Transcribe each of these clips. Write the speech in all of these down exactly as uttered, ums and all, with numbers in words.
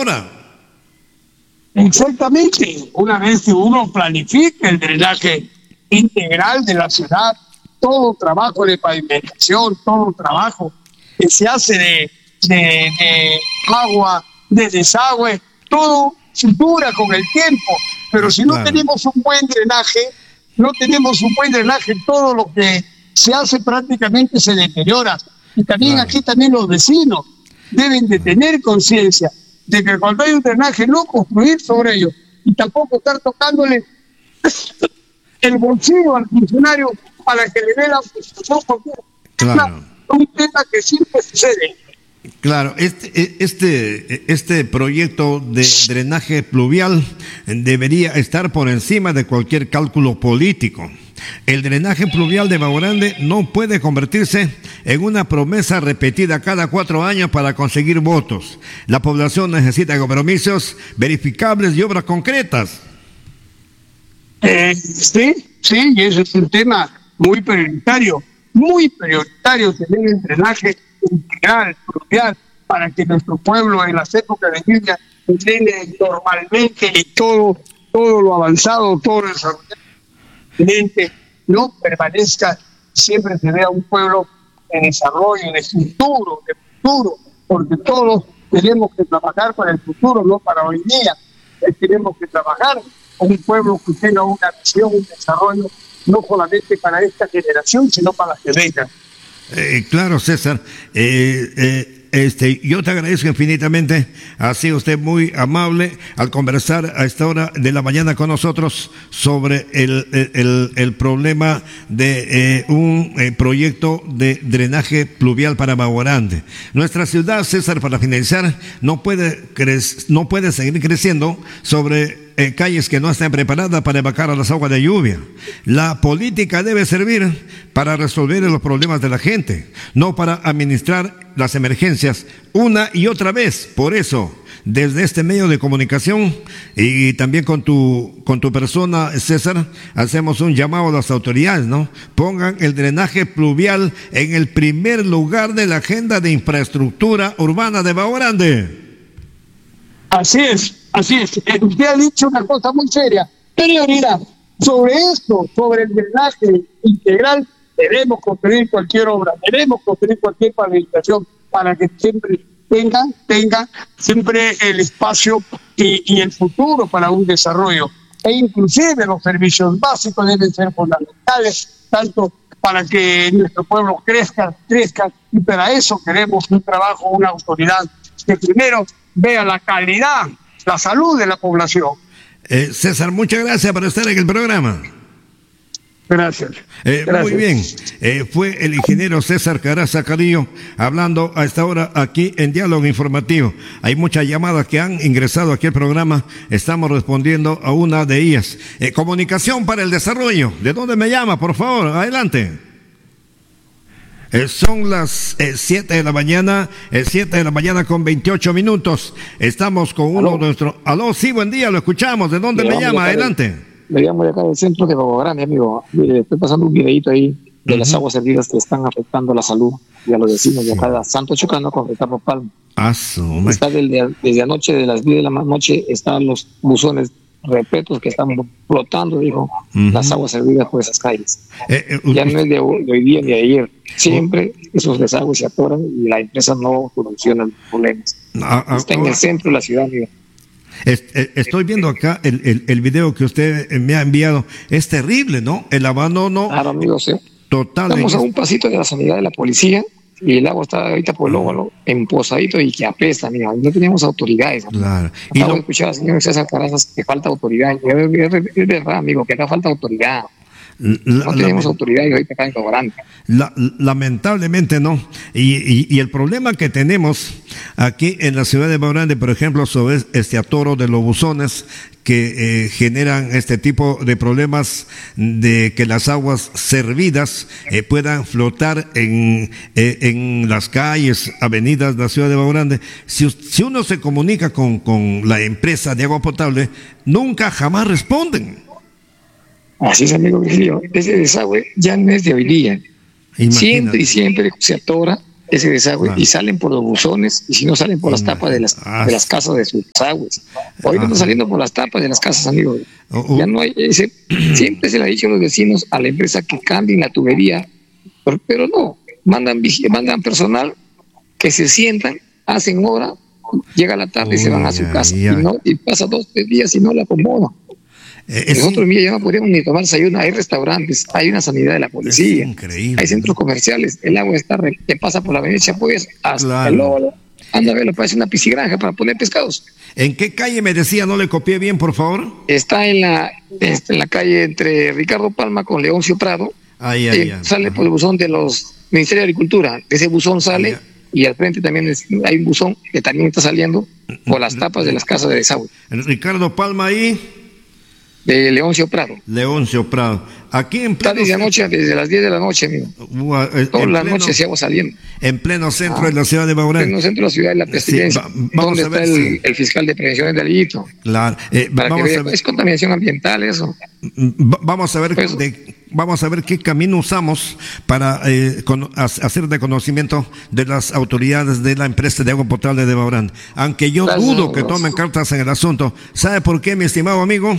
ahora. Exactamente. Una vez que uno planifica el drenaje integral de la ciudad, todo trabajo de pavimentación, todo trabajo que se hace de, de, de agua, de desagüe, todo dura con el tiempo. Pero si no claro. tenemos un buen drenaje, no tenemos un buen drenaje, todo lo que se hace prácticamente se deteriora. Y también claro. aquí también los vecinos deben de tener conciencia de que cuando hay un drenaje no construir sobre ello y tampoco estar tocándole el bolsillo al funcionario para que le dé la posición, porque claro. es un tema que siempre sucede. Claro, este, este, este proyecto de drenaje pluvial debería estar por encima de cualquier cálculo político. El drenaje pluvial de Bajo Grande no puede convertirse en una promesa repetida cada cuatro años para conseguir votos. La población necesita compromisos verificables y obras concretas. Eh, sí, sí, y ese es un tema muy prioritario, muy prioritario tener el drenaje integral, pluvial, para que nuestro pueblo en las épocas de lluvia drene normalmente y todo, todo lo avanzado, todo lo desarrollado no permanezca, siempre se vea un pueblo en desarrollo, de futuro, de futuro, porque todos tenemos que trabajar para el futuro, no para hoy día. Tenemos que trabajar con un pueblo que tenga una visión, un desarrollo, no solamente para esta generación, sino para las que vengan. Eh, claro, César. Eh, eh, este, yo te agradezco infinitamente. Ha sido usted muy amable al conversar a esta hora de la mañana con nosotros sobre el, el, el, el problema de eh, un eh, proyecto de drenaje pluvial para Bajo Grande. Nuestra ciudad, César, para finalizar, no puede, cre- no puede seguir creciendo sobre Eh, calles que no están preparadas para evacuar a las aguas de lluvia. La política debe servir para resolver los problemas de la gente, no para administrar las emergencias una y otra vez. Por eso, desde este medio de comunicación y también con tu con tu persona, César, hacemos un llamado a las autoridades, ¿no? Pongan el drenaje pluvial en el primer lugar de la agenda de infraestructura urbana de Bajo Grande. Así es, así es. Usted ha dicho una cosa muy seria. Prioridad. Sobre esto, sobre el drenaje integral, debemos construir cualquier obra, debemos construir cualquier pavimentación para que siempre tengan, tengan siempre el espacio y, y el futuro para un desarrollo. E inclusive los servicios básicos deben ser fundamentales, tanto para que nuestro pueblo crezca, crezca, y para eso queremos un trabajo, una autoridad que primero vea la calidad, la salud de la población. Eh, César, muchas gracias por estar en el programa. Gracias. Eh, gracias. Muy bien. Eh, fue el ingeniero César Caraza Carrillo hablando a esta hora aquí en Diálogo Informativo. Hay muchas llamadas que han ingresado aquí al programa. Estamos respondiendo a una de ellas. Eh, comunicación para el desarrollo. ¿De dónde me llama, por favor? Adelante. Eh, son las eh, siete de la mañana, eh, siete de la mañana con veintiocho minutos. Estamos con uno de nuestros... Aló, sí, buen día, lo escuchamos. ¿De dónde me, me llama? Adelante. De, me llamo de acá del centro de Bajo Grande, amigo. Mire, estoy pasando un videito ahí de uh-huh. las aguas servidas que están afectando la salud y a los vecinos de acá de Santo Chocano con Ricardo Palma. Ah, so, Está desde, desde anoche, de las diez de la noche, están los buzones repletos que están flotando, dijo, uh-huh. las aguas servidas por esas calles. Eh, eh, uh, ya no es de hoy, de hoy día ni de ayer. Siempre uh, esos desagües se atoran y la empresa no soluciona los problemas. Uh, uh, Está uh, en el centro de la ciudad, amigo. Estoy viendo acá el, el, el video que usted me ha enviado. Es terrible, ¿no? El abandono. Claro, amigo, sí. Total. Estamos a un pasito de la sanidad de la policía y el agua está ahorita por el óvalo, emposadito y que apesta, amigo. No tenemos autoridades. Amigo. Claro. Y Acabo no... de escuchar al señor César Carazas que falta autoridad. Es verdad, amigo, que acá falta autoridad. La, no tenemos la, autoridad y ahorita acá en Bajo Grande. La, lamentablemente no. Y, y, y el problema que tenemos aquí en la ciudad de Bajo Grande, por ejemplo, sobre este atoro de los buzones que eh, generan este tipo de problemas de que las aguas servidas eh, puedan flotar en, eh, en las calles, avenidas de la ciudad de Bajo Grande. Si, si uno se comunica con, con la empresa de agua potable, nunca jamás responden. Así es, amigo Virgilio. Ese desagüe ya no es de hoy día. Imagínate. Siempre y siempre se atora ese desagüe ah. y salen por los buzones, y si no salen por las tapas de las, ah. de las casas de sus desagües. Hoy no están saliendo por las tapas de las casas, amigos. Uh, uh. Ya no hay ese, siempre se le ha dicho a los vecinos, a la empresa, que cambien la tubería, pero, pero no, mandan, mandan personal que se sientan, hacen hora, llega la tarde Uy, y se van a su casa, y, no, y pasa dos, tres días y no la acomodan. Eh, Nosotros, mira, ya no podríamos ni tomar desayuno. Hay restaurantes, hay una sanidad de la policía, hay centros comerciales, el agua está re, que pasa por la avenida Chapués hasta claro. el Lolo. Anda a verlo, parece una piscigranja para poner pescados. ¿En qué calle me decía? No le copié bien, por favor. Está en la, está en la calle entre Ricardo Palma con Leoncio Prado. Ahí, ahí, eh, sale Ajá. por el buzón de los Ministerio de Agricultura. Ese buzón sale ahí, y al frente también es, hay un buzón que también está saliendo por las tapas de las casas de desagüe. Ricardo Palma ahí. De Leoncio Prado. Leoncio Prado. Aquí en pleno... Desde anoche, desde las diez de la noche, amigo. Uh, Todas las noches se va saliendo. En pleno centro ah, de la ciudad de Baurán. En pleno centro de la ciudad de la pestilencia. Sí, va, ¿Dónde está el, si... el fiscal de prevención del delito? Claro. Eh, Para vamos que vea, a ver... es contaminación ambiental eso. Va, vamos a ver pues, de, vamos a ver qué camino usamos para eh, con, hacer de conocimiento de las autoridades de la empresa de agua potable de Baurán. Aunque yo Gracias, dudo que tomen cartas en el asunto. ¿Sabe por qué, mi estimado amigo?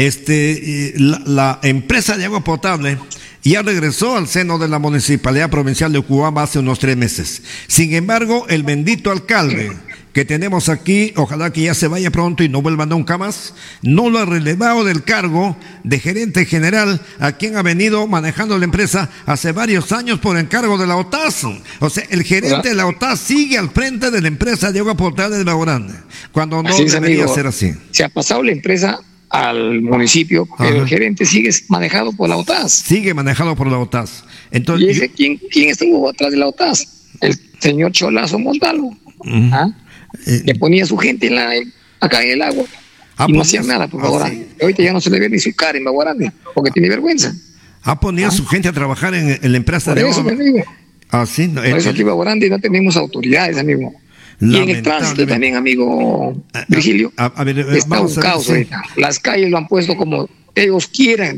Este, eh, la, la empresa de agua potable ya regresó al seno de la Municipalidad Provincial de Ucuaba hace unos tres meses. Sin embargo, el bendito alcalde que tenemos aquí, ojalá que ya se vaya pronto y no vuelva nunca más, no lo ha relevado del cargo de gerente general, a quien ha venido manejando la empresa hace varios años por encargo de la O T A S. O sea, el gerente de la O T A S sigue al frente de la empresa de agua potable de Baurán, cuando no así debería amigo, ser así. Se ha pasado la empresa al municipio, pero Ajá. el gerente sigue manejado por la O T A S. Sigue manejado por la O T A S. Entonces, ¿Y ese, yo... ¿quién, quién estuvo atrás de la O T A S? El señor Cholazo Montalvo. Uh-huh. ¿Ah? Eh, que ponía a su gente en la, acá en el agua ah, y no hacía nada por favor. Ah, sí. Ahorita ya no se le ve ni su cara en Baguarán porque tiene vergüenza. Ah, ponía a su gente a trabajar en, en la empresa por de eso, agua. Amigo. Ah, sí. No, por el, eso aquí en Baguarán no tenemos autoridades, amigo. Y en el tránsito también, amigo Virgilio, a, a, a ver, está un caos ahorita. Sí. Las calles lo han puesto como ellos quieran,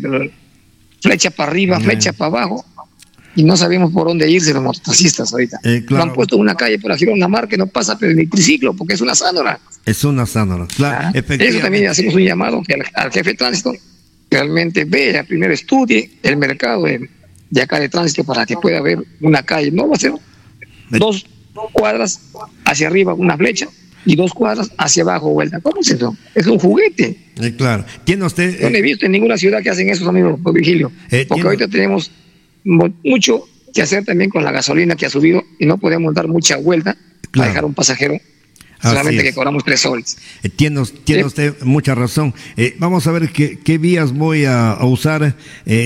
flecha para arriba, Bien. flecha para abajo. Y no sabemos por dónde irse los motociclistas ahorita. Eh, claro. Lo han puesto en una calle por aquí, una marca que no pasa pero ni triciclo, porque es una zánora. Es una zánora, claro. ¿Ah? Eso también hacemos un llamado que al, al jefe de tránsito realmente vea, primero estudie el mercado de, de acá de tránsito para que pueda haber una calle. No va a ser dos cuadras hacia arriba, una flecha, y dos cuadras hacia abajo, vuelta. ¿Cómo es eso? Es un juguete. Eh, claro. ¿Tiene usted? Yo no he visto en ninguna ciudad que hacen eso, amigo Virgilio. Eh, porque ahorita tenemos mucho que hacer también con la gasolina que ha subido y no podemos dar mucha vuelta claro. a dejar un pasajero solamente que cobramos tres soles. Eh, tiene tiene ¿Sí? usted mucha razón. Eh, vamos a ver qué, qué vías voy a, a usar eh,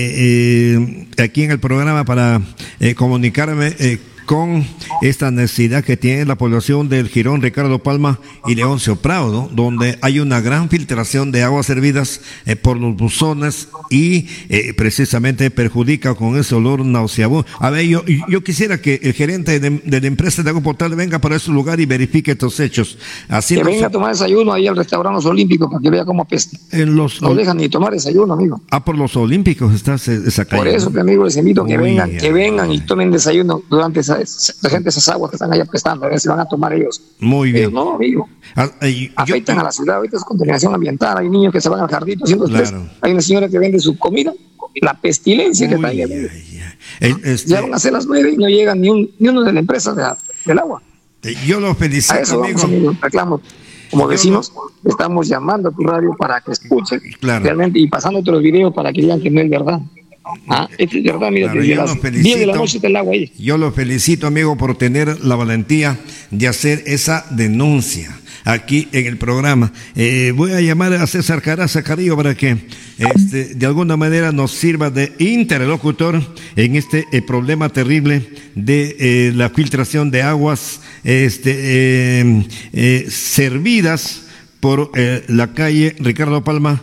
eh, aquí en el programa para eh, comunicarme eh, con esta necesidad que tiene la población del Jirón Ricardo Palma y Leoncio Prado, ¿no? Donde hay una gran filtración de aguas servidas eh, por los buzones y eh, precisamente perjudica con ese olor nauseabundo. A ver, yo, yo quisiera que el gerente de, de la empresa de agua potable venga para ese lugar y verifique estos hechos. Así que no venga se... a tomar desayuno ahí al restaurante Los Olímpicos para que vea cómo apesta. En los... No dejan ni tomar desayuno, amigo. Ah, por los Olímpicos está esa calle. Por eso, ¿no? Amigo, les invito a que Uy, vengan, que vengan y tomen desayuno durante esa presente esas aguas que están allá prestando, a ver si van a tomar ellos. Muy bien. Ellos no, amigo. Ah, eh, afectan yo... a la ciudad, ahorita es contaminación ambiental, hay niños que se van al jardín haciendo claro. estrés, hay una señora que vende su comida, la pestilencia Uy, que está ahí. Ay, ay. El, este... Ya van a ser las nueve y no llegan ni, un, ni uno de la empresa de, del agua. Eh, yo lo felicito, a eso amigo. Vamos, amigo. Reclamo. Como vecinos, no... estamos llamando a tu radio para que escuchen claro. realmente y pasándote los videos para que digan que no es verdad. Ah, esto es verdad, mira, claro, desde las diez de la noche está el agua ahí. Yo lo felicito, amigo, por tener la valentía de hacer esa denuncia aquí en el programa. Eh, voy a llamar a César Caraza Carrillo para que este, de alguna manera nos sirva de interlocutor en este eh, problema terrible de eh, la filtración de aguas este, eh, eh, servidas por eh, la calle Ricardo Palma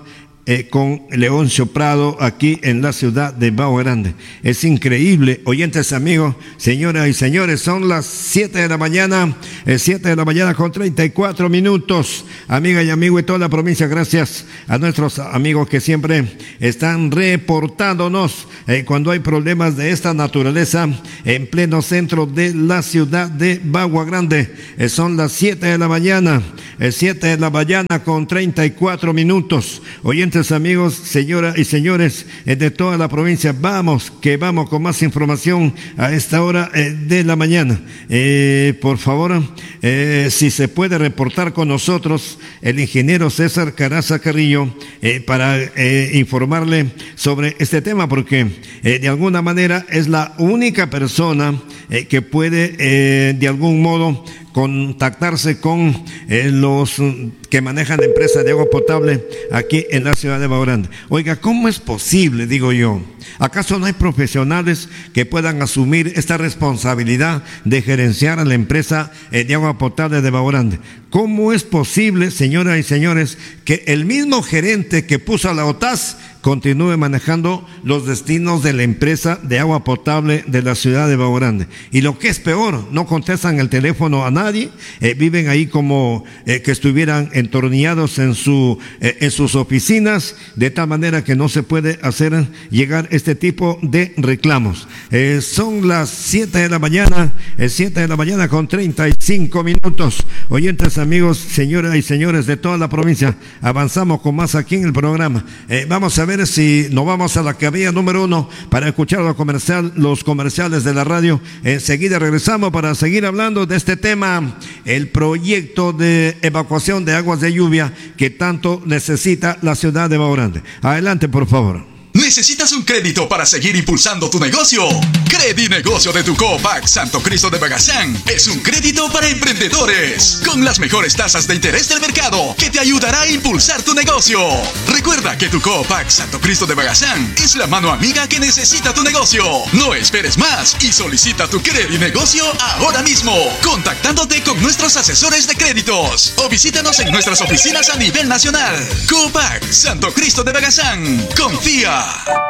eh, con Leoncio Prado aquí en la ciudad de Bahía Grande. Es increíble, oyentes amigos, señoras y señores, son las siete de la mañana, eh, siete de la mañana con treinta y cuatro minutos, amiga y amigo de toda la provincia, gracias a nuestros amigos que siempre están reportándonos eh, cuando hay problemas de esta naturaleza en pleno centro de la ciudad de Bahía Grande. Eh, son las siete de la mañana, eh, siete de la mañana con treinta y cuatro minutos. Oyentes amigos, señoras y señores eh, de toda la provincia, vamos, que vamos con más información a esta hora eh, de la mañana. Eh, por favor, eh, si se puede reportar con nosotros el ingeniero César Caraza Carrillo eh, para eh, informarle sobre este tema, porque eh, de alguna manera es la única persona eh, que puede eh, de algún modo contactarse con eh, los que manejan la empresa de agua potable aquí en la ciudad de Bahía Grande. Oiga, ¿cómo es posible, digo yo? ¿Acaso no hay profesionales que puedan asumir esta responsabilidad de gerenciar a la empresa eh, de agua potable de Bahía Grande? ¿Cómo es posible, señoras y señores, que el mismo gerente que puso a la O T A S continúe manejando los destinos de la empresa de agua potable de la ciudad de Bahía Grande? Y lo que es peor, no contestan el teléfono a nadie, eh, viven ahí como eh, que estuvieran entornillados en, su, eh, en sus oficinas, de tal manera que no se puede hacer llegar este tipo de reclamos. Eh, son las siete de la mañana, eh, siete de la mañana con treinta y cinco minutos. Oyentes amigos, señoras y señores de toda la provincia, avanzamos con más aquí en el programa. Eh, vamos a ver si nos vamos a la cabina número uno para escuchar los, comercial, los comerciales de la radio. Enseguida regresamos para seguir hablando de este tema, el proyecto de evacuación de aguas de lluvia que tanto necesita la ciudad de Bahía Grande. Adelante, por favor. ¿Necesitas un crédito para seguir impulsando tu negocio? Credinegocio de tu Copac Santo Cristo de Bagazán es un crédito para emprendedores con las mejores tasas de interés del mercado que te ayudará a impulsar tu negocio. Recuerda que tu Copac Santo Cristo de Bagazán es la mano amiga que necesita tu negocio. No esperes más y solicita tu Credinegocio ahora mismo, contactándote con nuestros asesores de créditos o visítanos en nuestras oficinas a nivel nacional. Copac Santo Cristo de Bagazán. Confía.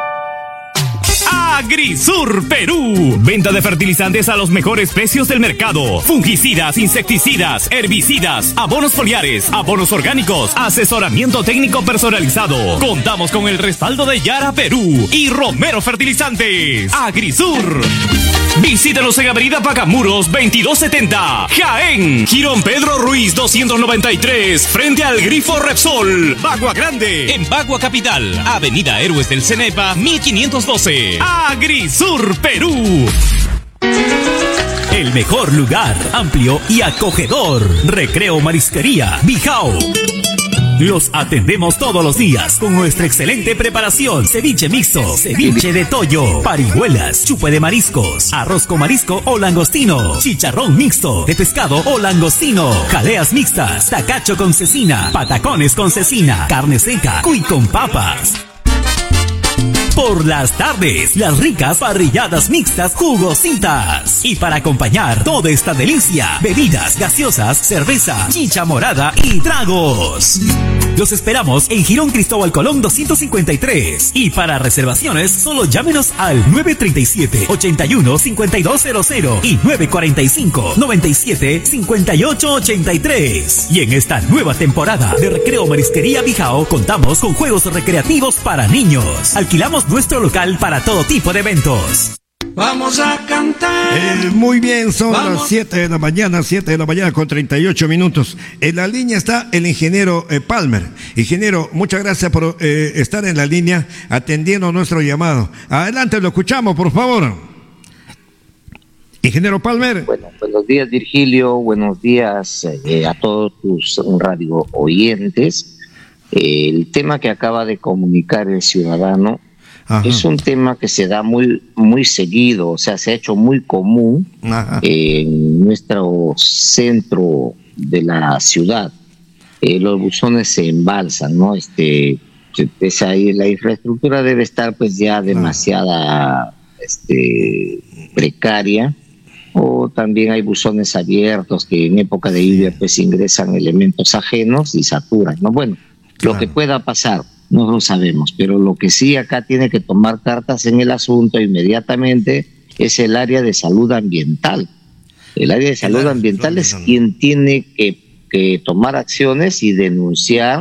Agrisur Perú. Venta de fertilizantes a los mejores precios del mercado. Fungicidas, insecticidas, herbicidas, abonos foliares, abonos orgánicos, asesoramiento técnico personalizado. Contamos con el respaldo de Yara Perú y Romero Fertilizantes. Agrisur. Visítanos en Avenida Pacamuros veintidós setenta, Jaén. Girón Pedro Ruiz doscientos noventa y tres, frente al Grifo Repsol, Bahía Grande. En Bahía Capital, Avenida Héroes del Cenepa mil quinientos doce. Agrisur Perú. El mejor lugar, amplio y acogedor. Recreo Marisquería Bijao. Los atendemos todos los días con nuestra excelente preparación. Ceviche mixto, ceviche de toyo, parihuelas, chupe de mariscos, arroz con marisco o langostino, chicharrón mixto de pescado o langostino, jaleas mixtas, tacacho con cecina, patacones con cecina, carne seca, cuy con papas. Por las tardes, las ricas parrilladas mixtas jugositas. Y para acompañar toda esta delicia, bebidas gaseosas, cerveza, chicha morada y tragos. Los esperamos en Girón Cristóbal Colón doscientos cincuenta y tres. Y para reservaciones, solo llámenos al nueve treinta y siete, ochenta y uno, cincuenta y dos cero cero y nueve cuarenta y cinco, noventa y siete, cincuenta y ocho ochenta y tres. Y en esta nueva temporada de Recreo Marisquería Bijao, contamos con juegos recreativos para niños. Alquilamos nuestro local para todo tipo de eventos. Vamos a cantar. Eh, muy bien, son Vamos. las siete de la mañana, siete de la mañana con treinta y ocho minutos. En la línea está el ingeniero eh, Palmer. Ingeniero, muchas gracias por eh, estar en la línea atendiendo nuestro llamado. Adelante, lo escuchamos, por favor. Ingeniero Palmer. Bueno, buenos días, Virgilio. Buenos días eh, a todos tus radio oyentes. Eh, el tema que acaba de comunicar el ciudadano Ajá. es un tema que se da muy muy seguido, o sea, se ha hecho muy común eh, en nuestro centro de la ciudad. Eh, los buzones se embalsan, ¿no? Este, es ahí, la infraestructura debe estar pues ya demasiada este, precaria, o también hay buzones abiertos que en época de lluvia pues ingresan elementos ajenos y saturan, ¿no? Bueno, claro. Lo que pueda pasar. no lo sabemos, pero lo que sí acá tiene que tomar cartas en el asunto inmediatamente es el área de salud ambiental. El área de salud ambiental es quien tiene que, que tomar acciones y denunciar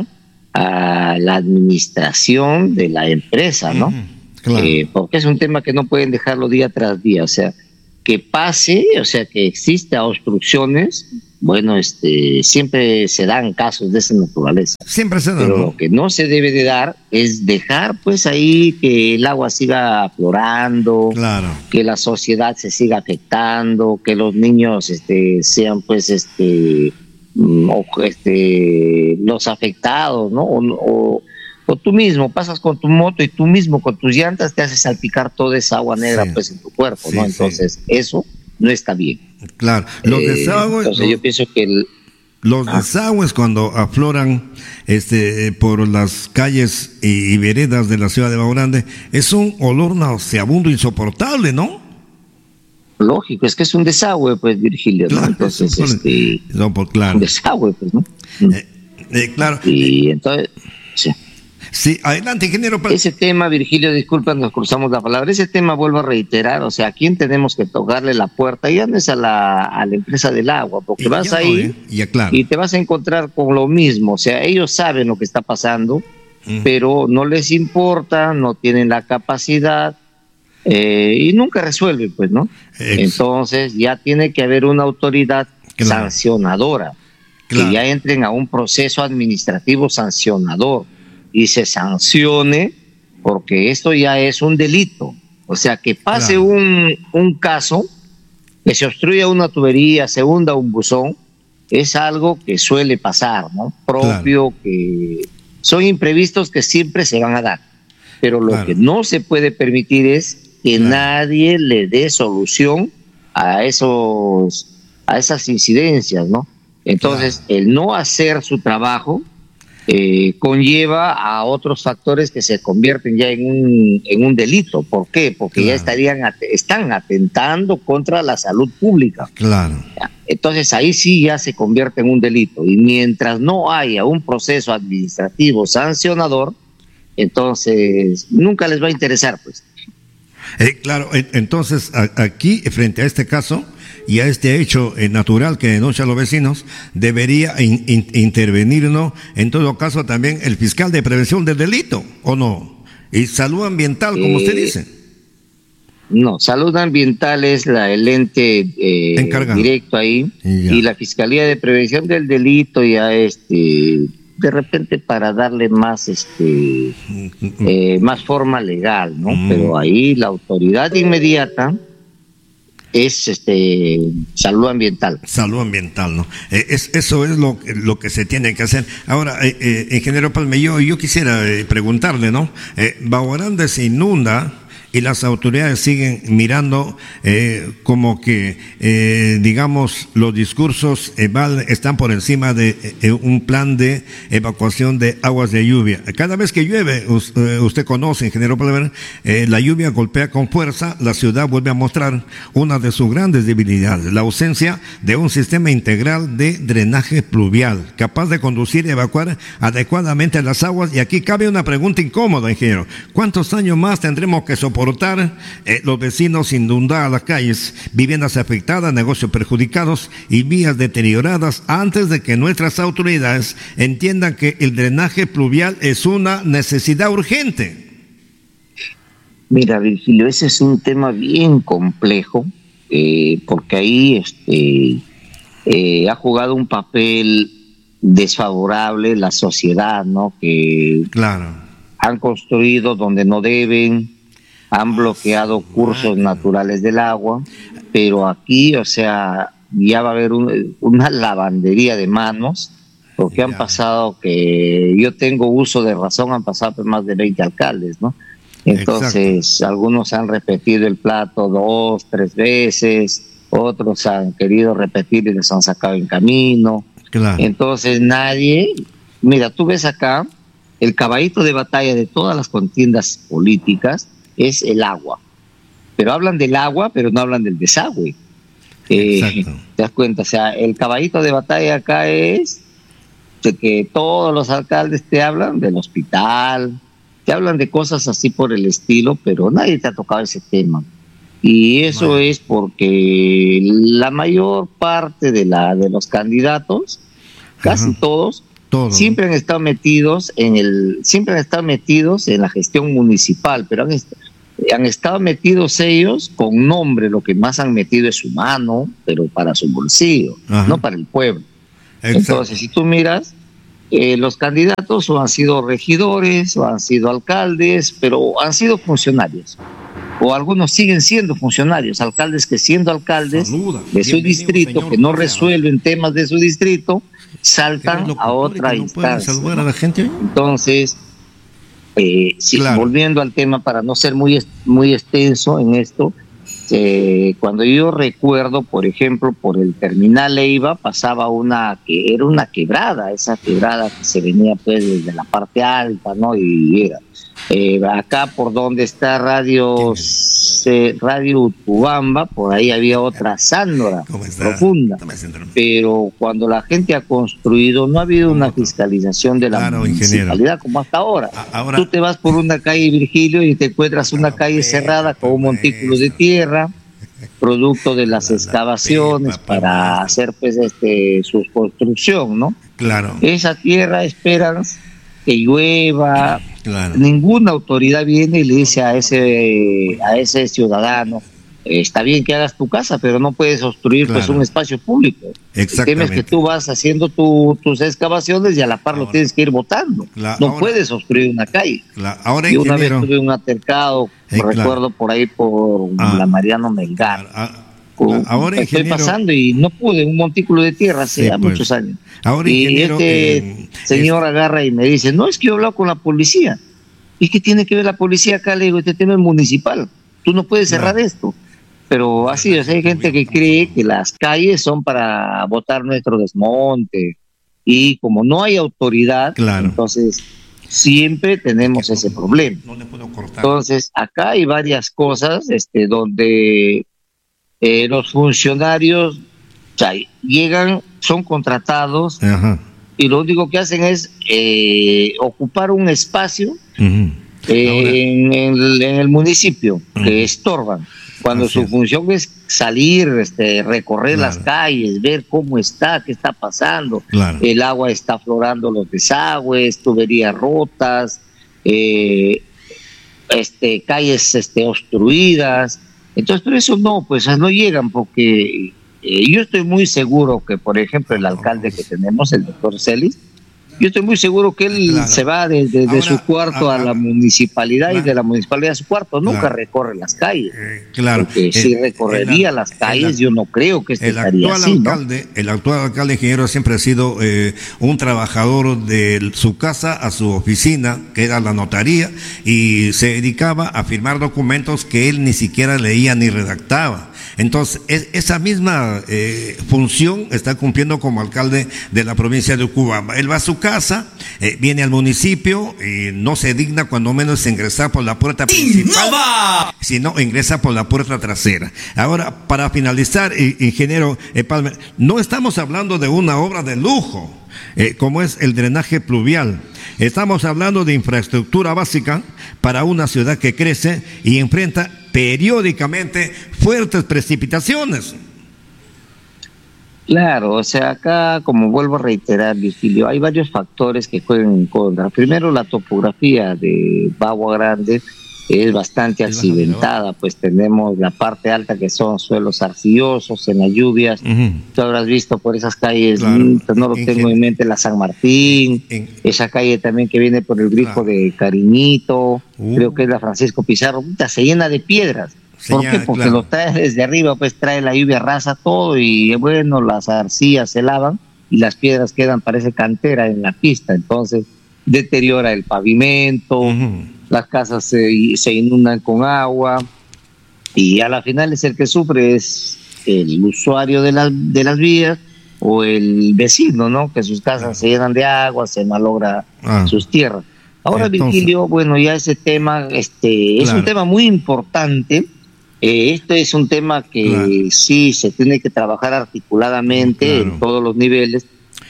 a la administración de la empresa, ¿no? Mm, claro. Eh, porque es un tema que no pueden dejarlo día tras día, o sea, que pase, o sea, que exista obstrucciones, bueno, este, siempre se dan casos de esa naturaleza. Siempre se dan. Pero lo que no se debe de dar es dejar, pues, ahí que el agua siga aflorando, claro, que la sociedad se siga afectando, que los niños, este, sean, pues, este, o, este, los afectados, ¿no? O, o, o tú mismo pasas con tu moto y tú mismo con tus llantas te haces salpicar toda esa agua negra, sí, pues, en tu cuerpo, sí, ¿no? Entonces, sí, eso no está bien. Claro, los eh, desagües. Entonces los, yo pienso que el, los ah, desagües cuando afloran este por las calles y, y veredas de la ciudad de Bahía Grande es un olor nauseabundo insoportable, ¿no? Lógico, es que es un desagüe, pues, Virgilio, claro, ¿no? Entonces, es un, este, no, pues, claro. un desagüe, pues, ¿no? Eh, eh, claro. Y entonces, sí. Sí, adelante, ingeniero. Ese tema, Virgilio, disculpa, nos cruzamos la palabra. Ese tema, vuelvo a reiterar, o sea, ¿a quién tenemos que tocarle la puerta? Ya no es a la, a la empresa del agua, porque y vas ahí no, ¿eh? ya, claro, y te vas a encontrar con lo mismo. O sea, ellos saben lo que está pasando, mm. pero no les importa, no tienen la capacidad eh, y nunca resuelven, pues, ¿no? Ex. Entonces, ya tiene que haber una autoridad claro. sancionadora, claro. que ya entren a un proceso administrativo sancionador y se sancione, porque esto ya es un delito. O sea, que pase claro. un, un caso, que se obstruya una tubería, se hunda un buzón, es algo que suele pasar, ¿no? Propio, claro. que son imprevistos que siempre se van a dar. Pero lo claro. que no se puede permitir es que claro. nadie le dé solución a esos, a esas incidencias, ¿no? Entonces, claro. el no hacer su trabajo Eh, conlleva a otros factores que se convierten ya en un, en un delito. ¿Por qué? Porque claro. ya estarían están atentando contra la salud pública. Claro. Entonces ahí sí ya se convierte en un delito. Y mientras no haya un proceso administrativo sancionador, entonces nunca les va a interesar, pues. Eh, claro, entonces a, aquí, frente a este caso y a este hecho eh, natural que denuncian los vecinos, debería in, in, intervenir, ¿no? En todo caso también el fiscal de prevención del delito, ¿o no? Y salud ambiental, como eh, usted dice. No, salud ambiental es la, el ente eh, directo ahí, y, y la Fiscalía de Prevención del Delito ya este... de repente para darle más este eh, más forma legal, ¿no? Mm. Pero ahí la autoridad inmediata es este salud ambiental. Salud ambiental, ¿no? Eh, es, eso es lo, lo que se tiene que hacer. Ahora, eh, eh, ingeniero Palme, yo, yo quisiera eh, preguntarle, ¿no? Eh, Bahía Grande se inunda y las autoridades siguen mirando eh, como que, eh, digamos, los discursos eh, están por encima de eh, un plan de evacuación de aguas de lluvia. Cada vez que llueve, usted, usted conoce, ingeniero Palmer, eh, la lluvia golpea con fuerza, la ciudad vuelve a mostrar una de sus grandes debilidades, la ausencia de un sistema integral de drenaje pluvial, capaz de conducir y evacuar adecuadamente las aguas. Y aquí cabe una pregunta incómoda, ingeniero. ¿Cuántos años más tendremos que soportar soportar eh, los vecinos inundadas las calles, viviendas afectadas, negocios perjudicados y vías deterioradas antes de que nuestras autoridades entiendan que el drenaje pluvial es una necesidad urgente? Mira, Virgilio, ese es un tema bien complejo, eh, porque ahí este, eh, ha jugado un papel desfavorable la sociedad, ¿no? Que claro. han construido donde no deben, han bloqueado cursos naturales del agua, pero aquí, o sea, ya va a haber un, una lavandería de manos, porque han pasado que yo tengo uso de razón, han pasado más de veinte alcaldes, ¿no? Entonces, exacto. Algunos han repetido el plato dos, tres veces, otros han querido repetir y les han sacado en camino. Claro. Entonces, nadie, mira, tú ves acá, el caballito de batalla de todas las contiendas políticas es el agua, pero hablan del agua, pero no hablan del desagüe. Eh, ¿Te das cuenta? O sea, el caballito de batalla acá es de que todos los alcaldes te hablan del hospital, te hablan de cosas así por el estilo, pero nadie te ha tocado ese tema. Y eso bueno. es porque la mayor parte de la de los candidatos, casi Ajá. todos, Todo. siempre han estado metidos en el, siempre han estado metidos en la gestión municipal, pero han, est- han estado metidos ellos con nombre. Lo que más han metido es su mano, pero para su bolsillo, Ajá. no para el pueblo. Exacto. Entonces, si tú miras, eh, los candidatos o han sido regidores o han sido alcaldes, pero han sido funcionarios. O algunos siguen siendo funcionarios, alcaldes que siendo alcaldes Saluda. de su Bienvenido, distrito, señor, que no resuelven temas de su distrito, saltan a otra no instancia. A la gente? Entonces, eh, sí, claro. volviendo al tema, para no ser muy, muy extenso en esto, eh, cuando yo recuerdo, por ejemplo, por el terminal Leiva pasaba una, que era una quebrada, esa quebrada que se venía pues desde la parte alta, ¿no? Y era... Eh, acá por donde está Radio eh, Radio Utubamba, por ahí había otra Sándora profunda, pero cuando la gente ha construido no ha habido una fiscalización de la claro, municipalidad ingeniero. Como hasta ahora. ahora. Tú te vas por una calle, Virgilio, y te encuentras una calle cerrada con un montículo de tierra, producto de las excavaciones para hacer pues este su construcción, ¿no? Claro. Esa tierra esperan que llueva. Claro. Ninguna autoridad viene y le dice a ese a ese ciudadano, eh, está bien que hagas tu casa, pero no puedes obstruir claro. pues un espacio público. Exactamente. El tema es que tú vas haciendo tu, tus excavaciones y a la par ahora, lo tienes que ir botando. La, no ahora, puedes obstruir una calle. La, ahora y una vez tuve un altercado, eh, recuerdo claro. por ahí por ah, la Mariano Melgar. Ah, ah, Ahora, estoy pasando y no pude, un montículo de tierra hace sí, pues. muchos años. Ahora, y este eh, señor es... agarra y me dice, no, es que yo he hablado con la policía. ¿Y qué tiene que ver la policía acá? Le digo, este tema es municipal, tú no puedes cerrar no. esto. Pero así, o sea, hay gente que cree que las calles son para botar nuestro desmonte. Y como no hay autoridad, claro. entonces siempre tenemos ese problema. No le puedo cortar. Entonces, acá hay varias cosas este, donde... Eh, los funcionarios o sea, llegan, son contratados Ajá. y lo único que hacen es eh, ocupar un espacio uh-huh. eh, en, el, en el municipio uh-huh. que estorban, cuando Así su es. función es salir, este, recorrer claro. las calles, ver cómo está, qué está pasando, claro. el agua está aflorando los desagües, tuberías rotas, eh, este, calles este, obstruidas. Entonces, por eso no, pues no llegan, porque eh, yo estoy muy seguro que, por ejemplo, el alcalde que tenemos, el doctor Celis, yo estoy muy seguro que él claro. se va desde de, de su cuarto ahora, a la municipalidad claro. y de la municipalidad a su cuarto, nunca claro. recorre las calles. Eh, claro. Porque el, si recorrería el, las calles, el, yo no creo que este estaría así, alcalde, ¿no? El actual alcalde ingeniero siempre ha sido eh, un trabajador de su casa a su oficina, que era la notaría, y se dedicaba a firmar documentos que él ni siquiera leía ni redactaba. Entonces, es, esa misma eh, función está cumpliendo como alcalde de la provincia de Utubamba. Él va a su casa, eh, viene al municipio y no se digna cuando menos ingresar por la puerta principal, sino ingresa por la puerta trasera. Ahora, para finalizar, ingeniero eh, Palmer, no estamos hablando de una obra de lujo, eh, como es el drenaje pluvial. Estamos hablando de infraestructura básica para una ciudad que crece y enfrenta periódicamente fuertes precipitaciones. Claro, o sea, acá, como vuelvo a reiterar, Virgilio, hay varios factores que juegan en contra. Primero, la topografía de Bagua Grande es bastante accidentada, pues tenemos la parte alta que son suelos arcillosos en las lluvias. Uh-huh. Tú habrás visto por esas calles, claro. no lo tengo en mente, la San Martín, en... esa calle también que viene por el grifo claro. de Cariñito, uh. creo que es la Francisco Pizarro, puta, se llena de piedras. ¿Por Señal, qué? Porque claro. lo trae desde arriba, pues trae la lluvia, arrasa todo y bueno, las arcillas se lavan y las piedras quedan, parece cantera en la pista, entonces deteriora el pavimento, uh-huh. las casas se, se inundan con agua y a la final es el que sufre es el usuario de, la, de las vías o el vecino, ¿no? Que sus casas uh-huh. se llenan de agua, se malogra uh-huh. sus tierras. Ahora, entonces, Virgilio, bueno, ya ese tema este es claro. un tema muy importante. Eh, este es un tema que claro. sí se tiene que trabajar articuladamente claro. en todos los niveles,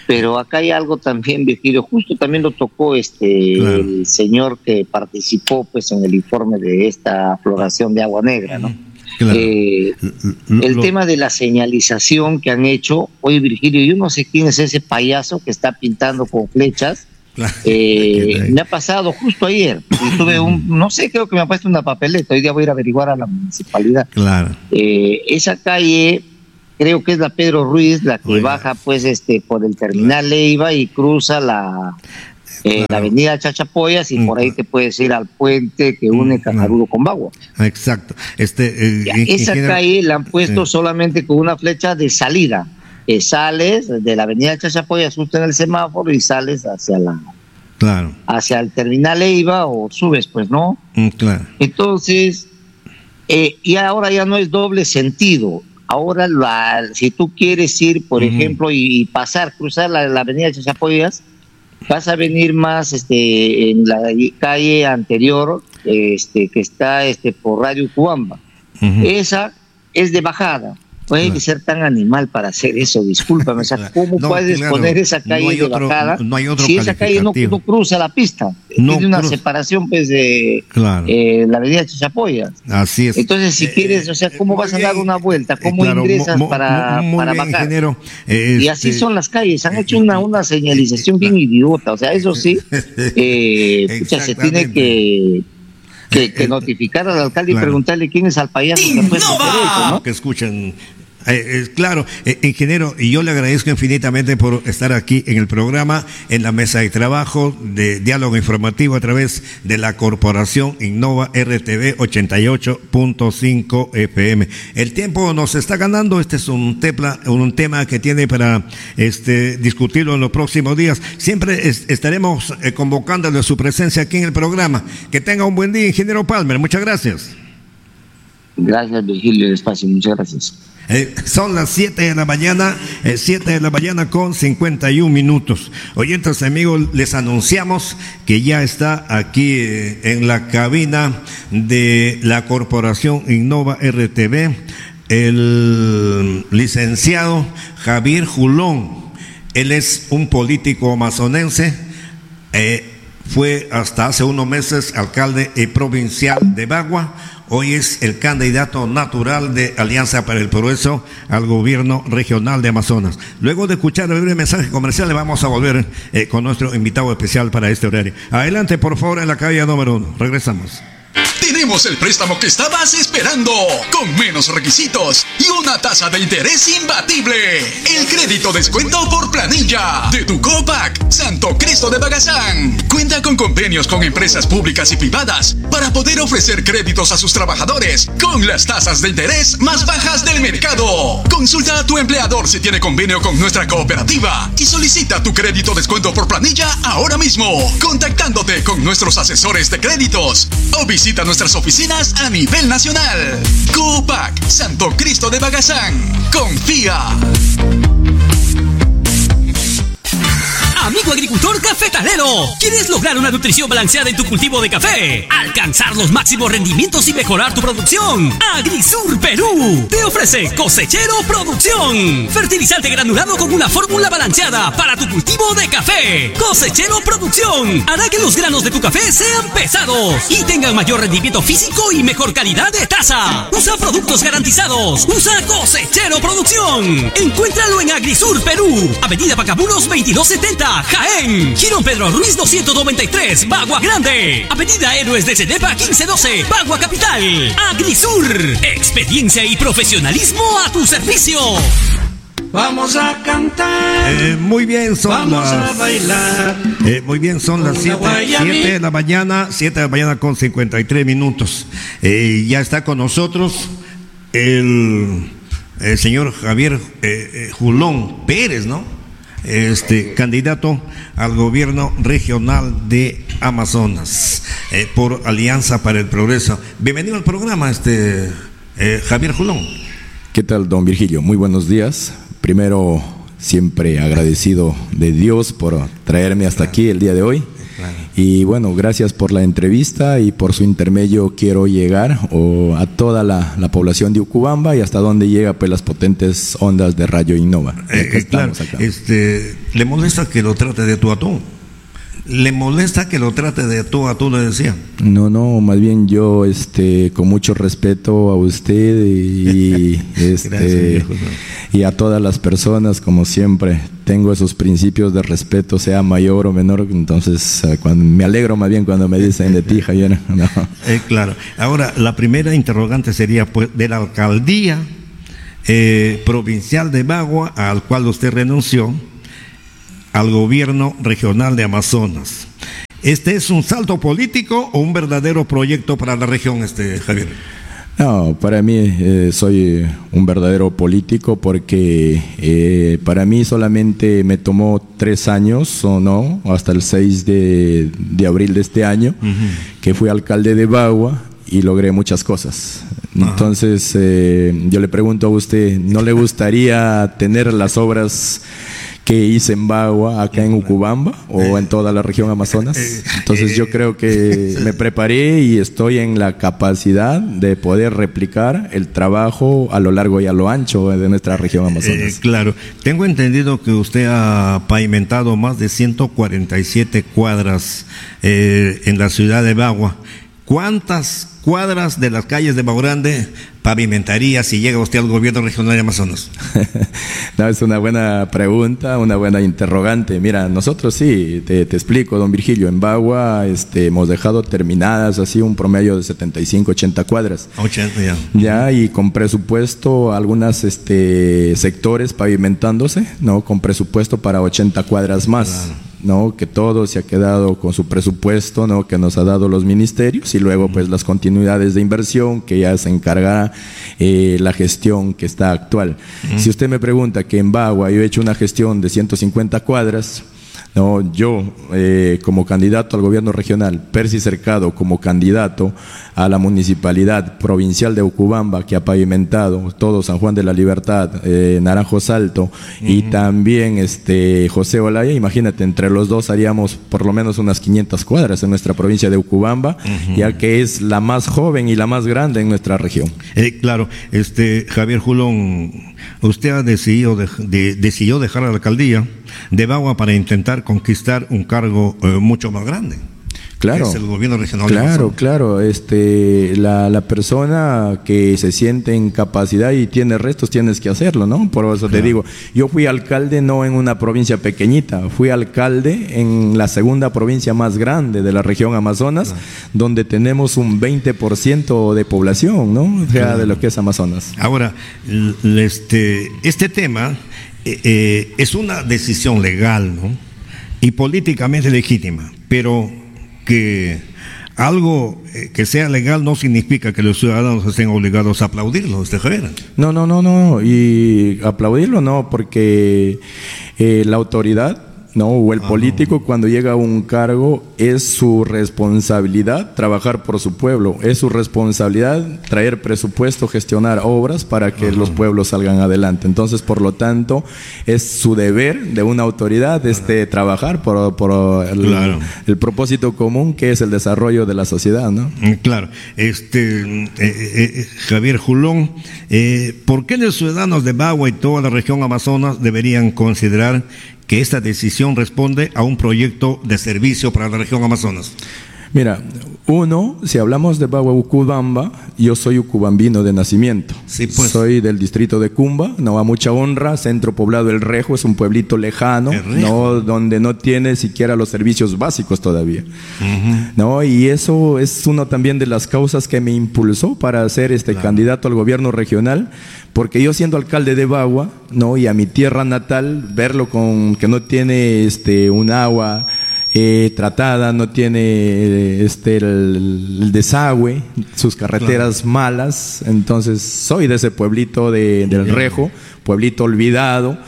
Pero acá hay algo también, Virgilio, justo también lo tocó este claro. el señor que participó pues en el informe de esta floración de agua negra, ¿no? Claro. Eh, el lo... tema de la señalización que han hecho, oye Virgilio, yo no sé quién es ese payaso que está pintando con flechas. Claro. Eh, me ha pasado justo ayer. Y tuve un, no sé, creo que me ha puesto una papeleta. Hoy día voy a ir a averiguar a la municipalidad. Claro. Eh, esa calle, creo que es la Pedro Ruiz, la que Oiga. baja pues este por el terminal Leiva y cruza la, eh, claro. la avenida Chachapoyas y mm. por ahí te puedes ir al puente que une Cajarudo con Bagua. Exacto. Este, eh, ya, esa ingeniero... calle la han puesto sí. solamente con una flecha de salida. Eh, sales de la avenida Chachapoyas justo en el semáforo y sales hacia la claro. hacia el terminal Leiva o subes, pues, ¿no? Mm, claro. Entonces, eh, y ahora ya no es doble sentido. Ahora, la, si tú quieres ir, por uh-huh. ejemplo, y, y pasar, cruzar la, la avenida Chachapoyas, vas a venir más este en la calle anterior, este que está este por Radio Cuamba. Uh-huh. Esa es de bajada. No hay claro. que ser tan animal para hacer eso, discúlpame. O sea, ¿cómo no, puedes claro. poner esa calle no de otro, bajada no hay otro si esa calle no, no cruza la pista? No tiene una cruza. separación pues de claro. eh, la avenida Chachapoyas. Así es. Entonces, si eh, quieres, o sea, ¿cómo eh, vas a dar una vuelta? ¿Cómo eh, claro, ingresas mo, para, mo, para bien, bajar? Ingeniero, eh, y así este, son las calles. Han eh, hecho una, una señalización bien idiota. O sea, eso sí, eh, pucha, se tiene que... Que, que notificar al alcalde claro. y preguntarle quién es al payaso que fue eso, ¿no? Que escuchen. Eh, eh, claro, eh, ingeniero, y yo le agradezco infinitamente por estar aquí en el programa, en la mesa de trabajo de diálogo informativo a través de la corporación Innova R T V ochenta y ocho punto cinco F M. El tiempo nos está ganando. Este es un, tepla, un tema que tiene para este discutirlo en los próximos días. Siempre es, estaremos eh, convocándole su presencia aquí en el programa. Que tenga un buen día, ingeniero Palmer. Muchas gracias. Gracias, Virgilio, el espacio. Muchas gracias. Eh, son las siete de la mañana, eh, siete de la mañana con cincuenta y un minutos. Oyentes amigos, les anunciamos que ya está aquí eh, en la cabina de la corporación Innova R T V el licenciado Javier Julón. Él es un político amazonense, eh, fue hasta hace unos meses alcalde eh, provincial de Bagua. Hoy es el candidato natural de Alianza para el Progreso al gobierno regional de Amazonas. Luego de escuchar el breve mensaje comercial, le vamos a volver eh, con nuestro invitado especial para este horario. Adelante, por favor, en la calle número uno. Regresamos. Tenemos el préstamo que estabas esperando, con menos requisitos y una tasa de interés imbatible. El crédito descuento por planilla de tu Copac Santo Cristo de Bagazán. Cuenta con convenios con empresas públicas y privadas para poder ofrecer créditos a sus trabajadores con las tasas de interés más bajas del mercado. Consulta a tu empleador si tiene convenio con nuestra cooperativa y solicita tu crédito descuento por planilla ahora mismo, contactándote con nuestros asesores de créditos o visita nuestras oficinas a nivel nacional. Copac Santo Cristo de Bagazán. Confía. Amigo agricultor cafetalero, ¿quieres lograr una nutrición balanceada en tu cultivo de café? ¿Alcanzar los máximos rendimientos y mejorar tu producción? Agrisur Perú te ofrece Cosechero Producción, fertilizante granulado con una fórmula balanceada para tu cultivo de café. Cosechero Producción hará que los granos de tu café sean pesados y tengan mayor rendimiento físico y mejor calidad de taza. Usa productos garantizados. Usa Cosechero Producción. Encuéntralo en Agrisur Perú, Avenida Pacaburos veintidós setenta, Jaén. Girón Pedro Ruiz doscientos noventa y tres, Bagua Grande. Avenida Héroes de Cenepa quince doce, Bagua Capital. Agrisur, experiencia y profesionalismo a tu servicio. Vamos a cantar. Eh, muy bien, son Vamos las. a bailar. Eh, muy bien, son las siete de la mañana, siete de la mañana con cincuenta y tres minutos. Eh, ya está con nosotros el, el señor Javier eh, eh, Julón Pérez, ¿no? Este candidato al gobierno regional de Amazonas eh, por Alianza para el Progreso. Bienvenido al programa, este eh, Javier Julón. ¿Qué tal, don Virgilio? Muy buenos días. Primero, siempre agradecido de Dios por traerme hasta claro. aquí el día de hoy. Claro. Y bueno, gracias por la entrevista y por su intermedio quiero llegar o, a toda la, la población de Ucubamba y hasta donde llega pues las potentes ondas de Radio Innova. Eh, claro, este, ¿le molesta que lo trate de tú a tú? ¿Le molesta que lo trate de tú a tú, le decía? No, no, más bien yo, este, con mucho respeto a usted y, este, y a todas las personas, como siempre, tengo esos principios de respeto, sea mayor o menor, entonces cuando, me alegro más bien cuando me dicen de ti, Javier. No. Eh, claro. Ahora, la primera interrogante sería, pues, de la alcaldía eh, provincial de Bagua, al cual usted renunció, al gobierno regional de Amazonas. ¿Este es un salto político o un verdadero proyecto para la región, este Javier? No, para mí eh, soy un verdadero político porque eh, para mí solamente me tomó tres años o no, hasta el seis de, de abril de este año, uh-huh. que fui alcalde de Bagua y logré muchas cosas. Uh-huh. Entonces eh, yo le pregunto a usted, ¿no le gustaría tener las obras que hice en Bagua, acá en Ucubamba o en toda la región Amazonas? Entonces yo creo que me preparé y estoy en la capacidad de poder replicar el trabajo a lo largo y a lo ancho de nuestra región Amazonas. Eh, claro, tengo entendido que usted ha pavimentado más de ciento cuarenta y siete cuadras eh, en la ciudad de Bagua. ¿Cuántas cuadras de las calles de Bagua Grande pavimentaría si llega usted al gobierno regional de Amazonas? No, es una buena pregunta, una buena interrogante. Mira, nosotros sí, te, te explico, don Virgilio, en Bagua este, hemos dejado terminadas así un promedio de setenta y cinco, ochenta cuadras. ochenta ya. Ya, y con presupuesto, algunos este, sectores pavimentándose, ¿no? Con presupuesto para ochenta cuadras más. Claro. ¿No? Que todo se ha quedado con su presupuesto, ¿no? Que nos ha dado los ministerios y luego pues las continuidades de inversión que ya se encargará eh, la gestión que está actual. Uh-huh. Si usted me pregunta que en Bagua yo he hecho una gestión de ciento cincuenta cuadras, no, yo eh, como candidato al gobierno regional, Percy Cercado como candidato a la municipalidad provincial de Ucubamba, que ha pavimentado todo San Juan de la Libertad, eh, Naranjo Salto, uh-huh. y también este José Olaya, imagínate, entre los dos haríamos por lo menos unas quinientas cuadras en nuestra provincia de Ucubamba, uh-huh. ya que es la más joven y la más grande en nuestra región. Eh, claro, este Javier Julón, usted ha decidido, de, de, decidió dejar la alcaldía de Bagua para intentar conquistar un cargo eh, mucho más grande. Claro, es el gobierno regional. Claro, claro. Este, la, la persona que se siente en capacidad y tiene restos, tienes que hacerlo, ¿no? Por eso claro. te digo, yo fui alcalde no en una provincia pequeñita, fui alcalde en la segunda provincia más grande de la región Amazonas, claro. donde tenemos un veinte por ciento de población, ¿no? O sea, claro. de lo que es Amazonas. Ahora, este, este tema eh, eh, es una decisión legal, ¿no? Y políticamente legítima, pero que algo que sea legal no significa que los ciudadanos estén obligados a aplaudirlo, ¿usted Javier? No, no, no, no, y aplaudirlo no, porque eh, la autoridad, no, o el político cuando llega a un cargo es su responsabilidad trabajar por su pueblo, es su responsabilidad traer presupuesto, gestionar obras para que Ajá. los pueblos salgan adelante. Entonces, por lo tanto, es su deber de una autoridad este trabajar por, por el, claro. el propósito común que es el desarrollo de la sociedad, ¿no? Claro. Este eh, eh, Javier Julón, eh, ¿por qué los ciudadanos de Bagua y toda la región Amazonas deberían considerar que esta decisión responde a un proyecto de servicio para la región Amazonas? Mira, uno, si hablamos de Bagua Ucubamba, yo soy ucubambino de nacimiento. Sí, pues. Soy del distrito de Cumba, no a mucha honra, centro poblado El Rejo, es un pueblito lejano, no, donde no tiene siquiera los servicios básicos todavía. Uh-huh. No, y eso es uno también de las causas que me impulsó para ser este claro. candidato al gobierno regional, porque yo siendo alcalde de Bagua, no, y a mi tierra natal, verlo con que no tiene este un agua Eh, tratada, no tiene este el, el desagüe, sus carreteras claro. malas, entonces soy de ese pueblito de, del Rejo, pueblito olvidado,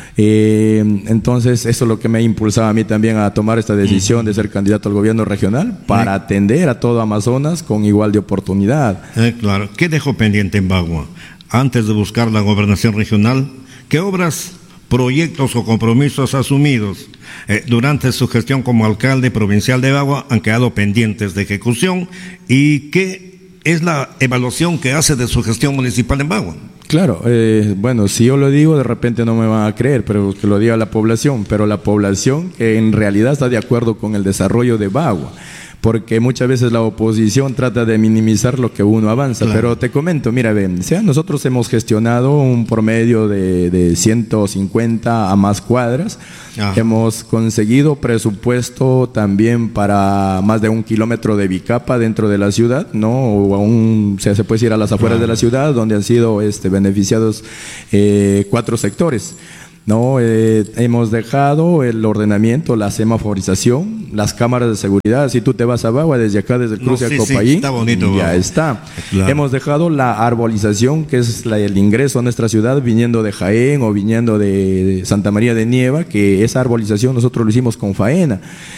eh, entonces eso es lo que me ha impulsado a mí también a tomar esta decisión de ser candidato al gobierno regional para atender a todo Amazonas con igual de oportunidad. Eh, claro, ¿qué dejó pendiente en Bagua? Antes de buscar la gobernación regional, ¿qué obras proyectos o compromisos asumidos eh, durante su gestión como alcalde provincial de Bagua han quedado pendientes de ejecución y qué es la evaluación que hace de su gestión municipal en Bagua? Claro, eh, bueno, si yo lo digo, de repente no me van a creer, pero que lo diga la población, pero la población que en realidad está de acuerdo con el desarrollo de Bagua, porque muchas veces la oposición trata de minimizar lo que uno avanza, claro. Pero te comento, mira, ven, o sea, nosotros hemos gestionado un promedio de, de ciento cincuenta a más cuadras, ajá. Hemos conseguido presupuesto también para más de un kilómetro de bicapa dentro de la ciudad, ¿no? O aún, o sea, se puede ir a las afueras, claro, de la ciudad, donde han sido este, beneficiados eh, cuatro sectores. No, eh, hemos dejado el ordenamiento, la semaforización, las cámaras de seguridad. Si tú te vas a Bagua, desde acá, desde el cruce no, sí, a Copayín, sí, está bonito, ya está. Claro. Hemos dejado la arbolización, que es la, el ingreso a nuestra ciudad, viniendo de Jaén o viniendo de, de Santa María de Nieva, que esa arbolización nosotros lo hicimos con faena.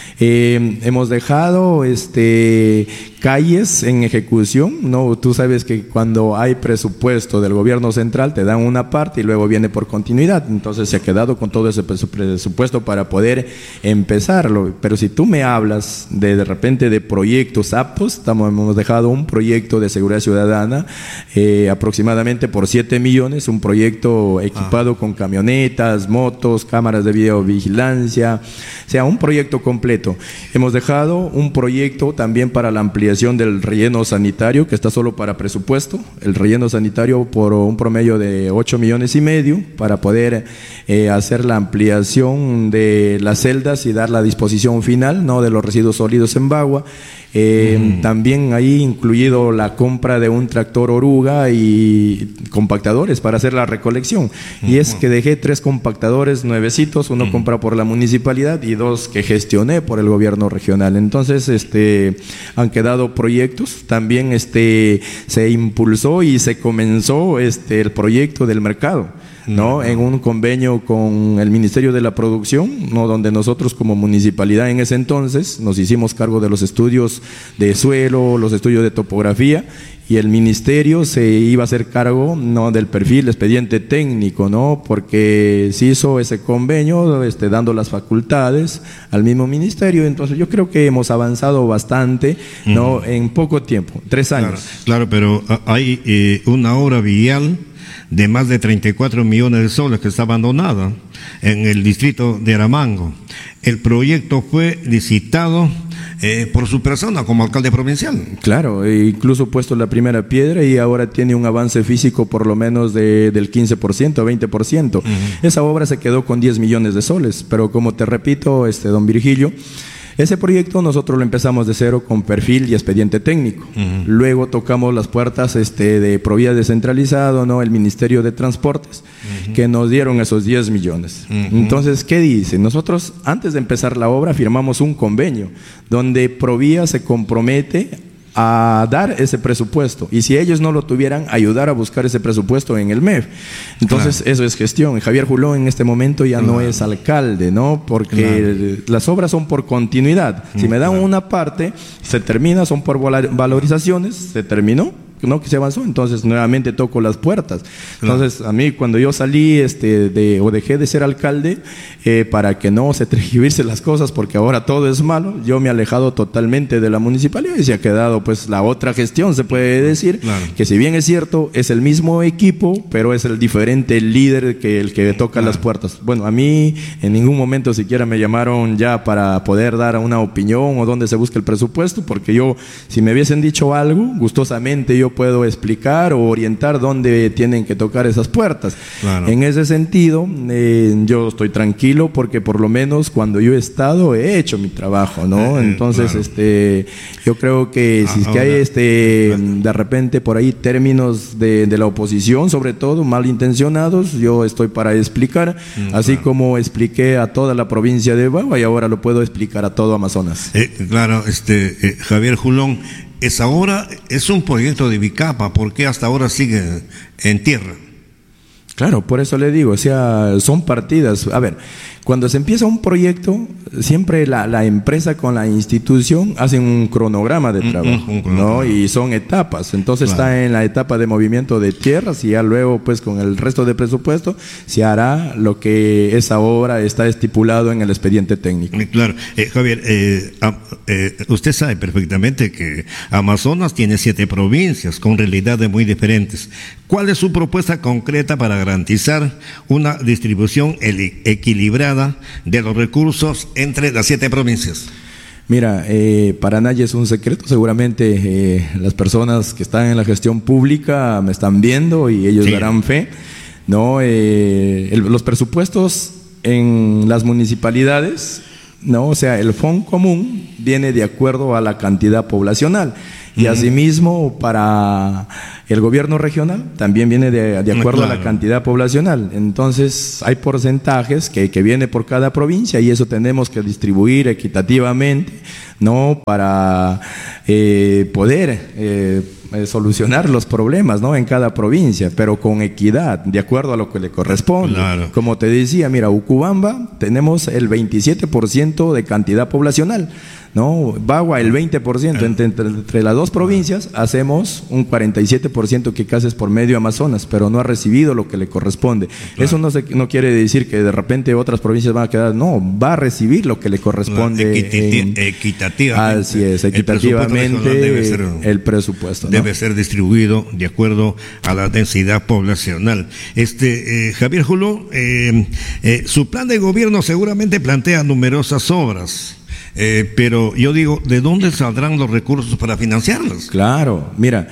Eh, hemos dejado este calles en ejecución, no, tú sabes que cuando hay presupuesto del gobierno central te dan una parte y luego viene por continuidad, entonces se ha quedado con todo ese presupuesto para poder empezarlo, pero si tú me hablas de de repente de proyectos aptos, estamos, hemos dejado un proyecto de seguridad ciudadana eh, aproximadamente por siete millones, un proyecto equipado ah. con camionetas, motos, cámaras de videovigilancia, o sea, un proyecto completo. Hemos dejado un proyecto también para la ampliación del relleno sanitario, que está solo para presupuesto, el relleno sanitario por un promedio de ocho millones y medio, para poder eh, hacer la ampliación de las celdas y dar la disposición final, ¿no?, de los residuos sólidos en Bagua. Eh, mm. También ahí incluido la compra de un tractor oruga y compactadores para hacer la recolección. Mm. Y es que dejé tres compactadores nuevecitos, uno mm. comprado por la municipalidad y dos que gestioné por el gobierno regional. Entonces, este, han quedado proyectos. También este, se impulsó y se comenzó este, el proyecto del mercado, ¿no? En un convenio con el Ministerio de la Producción, ¿no?, donde nosotros como municipalidad en ese entonces nos hicimos cargo de los estudios de suelo, los estudios de topografía, y el ministerio se iba a hacer cargo, ¿no?, del perfil expediente técnico, ¿no?, porque se hizo ese convenio este, dando las facultades al mismo ministerio. Entonces yo creo que hemos avanzado bastante, ¿no?, uh-huh. en poco tiempo, tres años. Claro, claro, pero hay eh, una obra vial de más de treinta y cuatro millones de soles que está abandonada en el distrito de Aramango. El proyecto fue licitado eh, por su persona como alcalde provincial. Claro, e incluso puesto la primera piedra y ahora tiene un avance físico por lo menos de, del quince por ciento, veinte por ciento. Uh-huh. Esa obra se quedó con diez millones de soles, pero como te repito, este don Virgilio, ese proyecto nosotros lo empezamos de cero con perfil y expediente técnico. Uh-huh. Luego tocamos las puertas este, de Provía descentralizado, ¿no?, el Ministerio de Transportes, uh-huh. que nos dieron esos diez millones. Uh-huh. Entonces, ¿qué dice? Nosotros, antes de empezar la obra, firmamos un convenio donde Provía se compromete a dar ese presupuesto, y si ellos no lo tuvieran, ayudar a buscar ese presupuesto en el M E F. Entonces, claro, eso es gestión. Javier Julón en este momento ya claro. no es alcalde, ¿no?, porque claro. las obras son por continuidad. Si me dan claro. una parte, se termina, son por valorizaciones, se terminó, ¿no?, que se avanzó, entonces nuevamente toco las puertas. Entonces, claro. a mí cuando yo salí este, de, o dejé de ser alcalde, eh, para que no se tergiverse las cosas, porque ahora todo es malo, yo me he alejado totalmente de la municipalidad y se ha quedado pues la otra gestión, se puede decir, claro. que si bien es cierto, es el mismo equipo, pero es el diferente líder que el que toca claro. las puertas. Bueno, a mí en ningún momento siquiera me llamaron ya para poder dar una opinión o dónde se busca el presupuesto, porque yo, si me hubiesen dicho algo, gustosamente yo puedo explicar o orientar dónde tienen que tocar esas puertas. Claro. En ese sentido, eh, yo estoy tranquilo porque por lo menos cuando yo he estado he hecho mi trabajo, ¿no? Eh, Entonces, claro. este, yo creo que si ah, es que hay este, claro. de repente por ahí términos de, de la oposición, sobre todo malintencionados, yo estoy para explicar, mm, así claro. como expliqué a toda la provincia de Bagua y ahora lo puedo explicar a todo Amazonas. Eh, claro, este, eh, Javier Julón, esa obra es un proyecto de bicapa, ¿por qué hasta ahora sigue en tierra? Claro, por eso le digo, o sea, son partidas. A ver, Cuando se empieza un proyecto, siempre la, la empresa con la institución hacen un cronograma de trabajo, mm, mm, ¿no? Y son etapas. Entonces claro. está en la etapa de movimiento de tierras y ya luego, pues, con el resto de presupuesto, se hará lo que esa obra está estipulado en el expediente técnico. Claro. Eh, Javier, eh, eh, usted sabe perfectamente que Amazonas tiene siete provincias con realidades muy diferentes. ¿Cuál es su propuesta concreta para garantizar una distribución equilibrada de los recursos entre las siete provincias? Mira, eh, para nadie es un secreto, seguramente eh, las personas que están en la gestión pública me están viendo y ellos sí. darán fe, ¿no? Eh, el, los presupuestos en las municipalidades, ¿no? O sea, el fondo común viene de acuerdo a la cantidad poblacional. Y asimismo para el gobierno regional también viene de, de acuerdo claro. a la cantidad poblacional. Entonces hay porcentajes que, que viene por cada provincia y eso tenemos que distribuir equitativamente, ¿no? Para eh, poder eh, solucionar los problemas, ¿no? En cada provincia, pero con equidad, de acuerdo a lo que le corresponde. Claro. Como te decía, mira, Ucubamba tenemos el veintisiete por ciento de cantidad poblacional, ¿no? Bagua el veinte por ciento, entre, entre, entre las dos provincias hacemos un cuarenta y siete por ciento que casi es por medio Amazonas, pero no ha recibido lo que le corresponde. Claro. Eso no, se, no quiere decir que de repente otras provincias van a quedar, no, va a recibir lo que le corresponde. Equitati en, equitativamente. Así es, equitativamente el, debe ser, el presupuesto, ¿no? Debe ser distribuido de acuerdo a la densidad poblacional. Este eh, Javier Julio, eh, eh, su plan de gobierno seguramente plantea numerosas obras. Eh, pero yo digo, ¿de dónde saldrán los recursos para financiarlas? Claro, mira,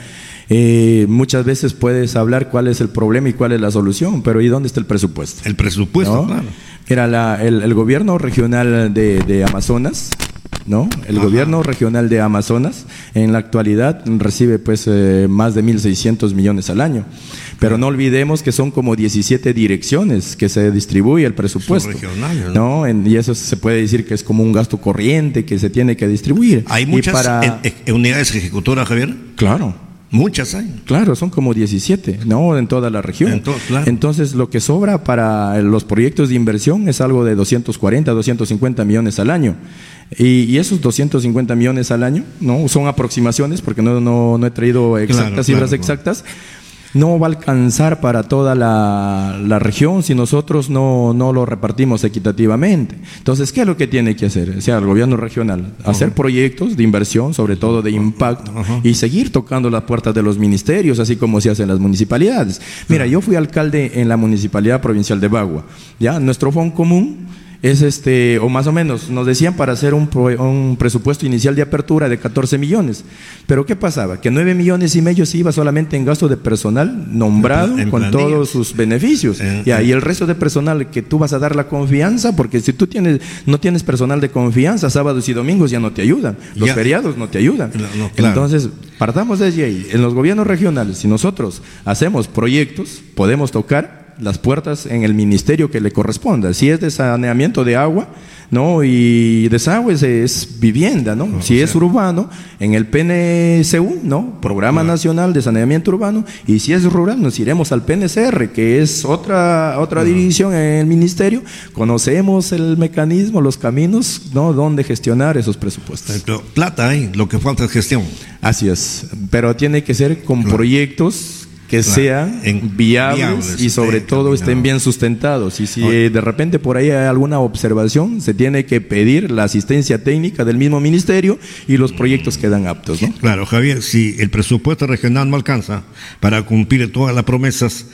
eh, muchas veces puedes hablar cuál es el problema y cuál es la solución, pero ¿y dónde está el presupuesto? El presupuesto, ¿no? Claro. Mira, la, el, el gobierno regional de, de Amazonas, ¿no? El Ajá. gobierno regional de Amazonas en la actualidad recibe pues eh, más de mil seiscientos millones al año. Pero no olvidemos que son como diecisiete direcciones que se distribuye el presupuesto. Regionales, ¿no? ¿no? En, y eso se puede decir que es como un gasto corriente que se tiene que distribuir. ¿Hay muchas para... en, en unidades ejecutoras, Javier? Claro. Muchas hay. Claro, son como diecisiete, ¿no? En toda la región. Entonces, claro. Entonces, lo que sobra para los proyectos de inversión es algo de doscientos cuarenta, doscientos cincuenta millones al año. Y, y esos doscientos cincuenta millones al año, ¿no? Son aproximaciones porque no, no, no he traído exactas claro, cifras claro, exactas. Claro. No va a alcanzar para toda la, la región si nosotros no, no lo repartimos equitativamente. Entonces, ¿qué es lo que tiene que hacer? O sea, el gobierno regional, hacer uh-huh. proyectos de inversión, sobre todo de impacto, uh-huh. y seguir tocando las puertas de los ministerios, así como se hace en las municipalidades. Mira, uh-huh. yo fui alcalde en la Municipalidad Provincial de Bagua. Ya, nuestro fondo común es este, o más o menos, nos decían para hacer un, pro, un presupuesto inicial de apertura de catorce millones. Pero ¿qué pasaba? Que nueve millones y medio se iba solamente en gasto de personal nombrado en con planillas. Todos sus beneficios. Eh, y ahí el resto de personal que tú vas a dar la confianza, porque si tú tienes, no tienes personal de confianza, sábados y domingos ya no te ayudan. Los ya. feriados no te ayudan. No, no, claro. Entonces, partamos desde ahí. En los gobiernos regionales, si nosotros hacemos proyectos, podemos tocar las puertas en el ministerio que le corresponda. Si es de saneamiento de agua, ¿no? Y desagües es vivienda, ¿no? No si sea. es urbano, en el P N C U, ¿no? Programa no. Nacional de Saneamiento Urbano. Y si es rural, nos iremos al P N C R, que es otra otra no. división en el ministerio. Conocemos el mecanismo, los caminos, ¿no? Donde gestionar esos presupuestos. Pero plata hay, lo que falta es gestión. Así es, pero tiene que ser con claro. proyectos que claro. sean en viables, viables y sobre todo caminado. estén bien sustentados. Y si eh, de repente por ahí hay alguna observación, se tiene que pedir la asistencia técnica del mismo ministerio y los proyectos quedan aptos, ¿no? Claro, Javier, si el presupuesto regional no alcanza para cumplir todas las promesas,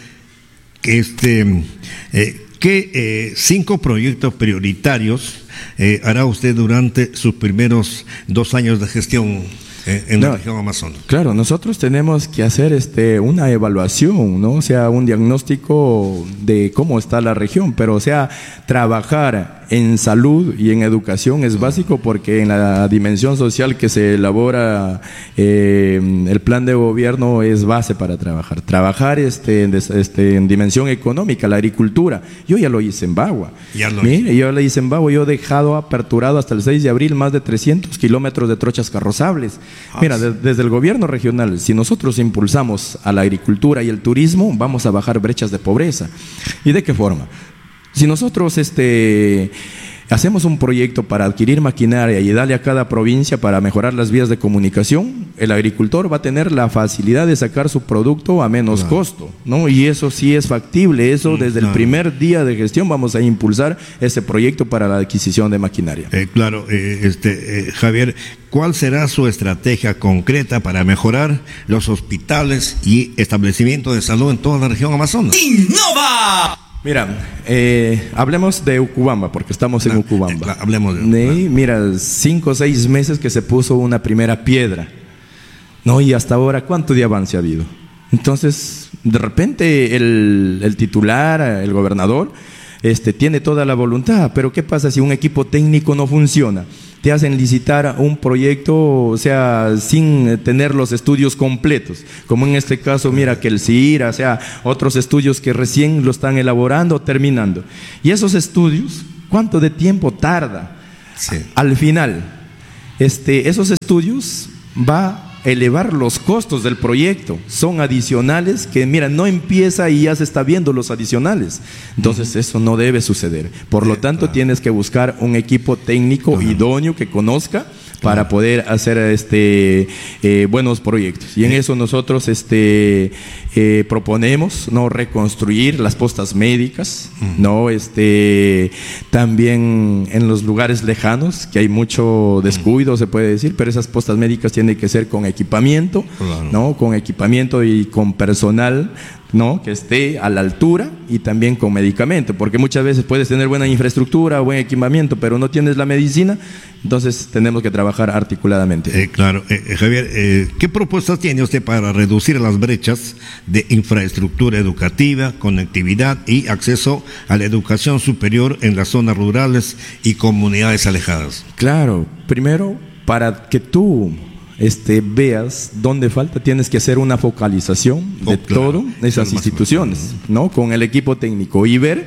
este, eh, ¿qué eh, cinco proyectos prioritarios eh, hará usted durante sus primeros dos años de gestión en no, la región Amazonas? Claro, nosotros tenemos que hacer este una evaluación, ¿no? O sea, un diagnóstico de cómo está la región, pero o sea, trabajar en salud y en educación es básico porque en la dimensión social que se elabora eh, el plan de gobierno es base para trabajar. Trabajar este, en, este, en dimensión económica, la agricultura. Yo ya lo hice en Bagua. Ya lo Mire, yo lo hice en Bagua, yo he dejado aperturado hasta el seis de abril más de trescientos kilómetros de trochas carrozables. Mira, de, desde el gobierno regional, si nosotros impulsamos a la agricultura y el turismo, vamos a bajar brechas de pobreza. ¿Y de qué forma? Si nosotros este, hacemos un proyecto para adquirir maquinaria y darle a cada provincia para mejorar las vías de comunicación, el agricultor va a tener la facilidad de sacar su producto a menos claro. costo, ¿no? Y eso sí es factible, eso desde claro. el primer día de gestión vamos a impulsar ese proyecto para la adquisición de maquinaria. Eh, claro, eh, este, eh, Javier, ¿cuál será su estrategia concreta para mejorar los hospitales y establecimientos de salud en toda la región Amazonas? ¡Innova! Mira, eh, hablemos de Ucubamba, porque estamos en Ucubamba. Eh, hablemos de Ucubamba. Eh, mira, cinco o seis meses que se puso una primera piedra, ¿no? Y hasta ahora, ¿cuánto de avance ha habido? Entonces, de repente, el, el titular, el gobernador, este, tiene toda la voluntad, pero ¿qué pasa si un equipo técnico no funciona? Te hacen licitar un proyecto, o sea, sin tener los estudios completos, como en este caso, mira, que el C I R A, o sea, otros estudios que recién lo están elaborando, terminando. Y esos estudios, ¿cuánto de tiempo tarda? Sí. Al final, este, esos estudios va elevar los costos del proyecto, son adicionales que, mira, no empieza y ya se está viendo los adicionales. Entonces uh-huh. eso no debe suceder. Por lo tanto, claro. tienes que buscar un equipo técnico uh-huh. idóneo que conozca para uh-huh. poder hacer este eh, buenos proyectos. Y en eso nosotros este eh, proponemos no reconstruir las postas médicas, uh-huh. no este también en los lugares lejanos que hay mucho descuido, uh-huh. se puede decir, pero esas postas médicas tienen que ser con equipamiento, claro. no con equipamiento y con personal, ¿no? Que esté a la altura y también con medicamento, porque muchas veces puedes tener buena infraestructura, buen equipamiento, pero no tienes la medicina, entonces tenemos que trabajar articuladamente. Eh, claro, eh, Javier, eh, ¿qué propuestas tiene usted para reducir las brechas de infraestructura educativa, conectividad y acceso a la educación superior en las zonas rurales y comunidades alejadas? Claro, primero, para que tú Este, veas dónde falta, tienes que hacer una focalización de oh, claro. todas esas instituciones, ¿no? Con el equipo técnico y ver,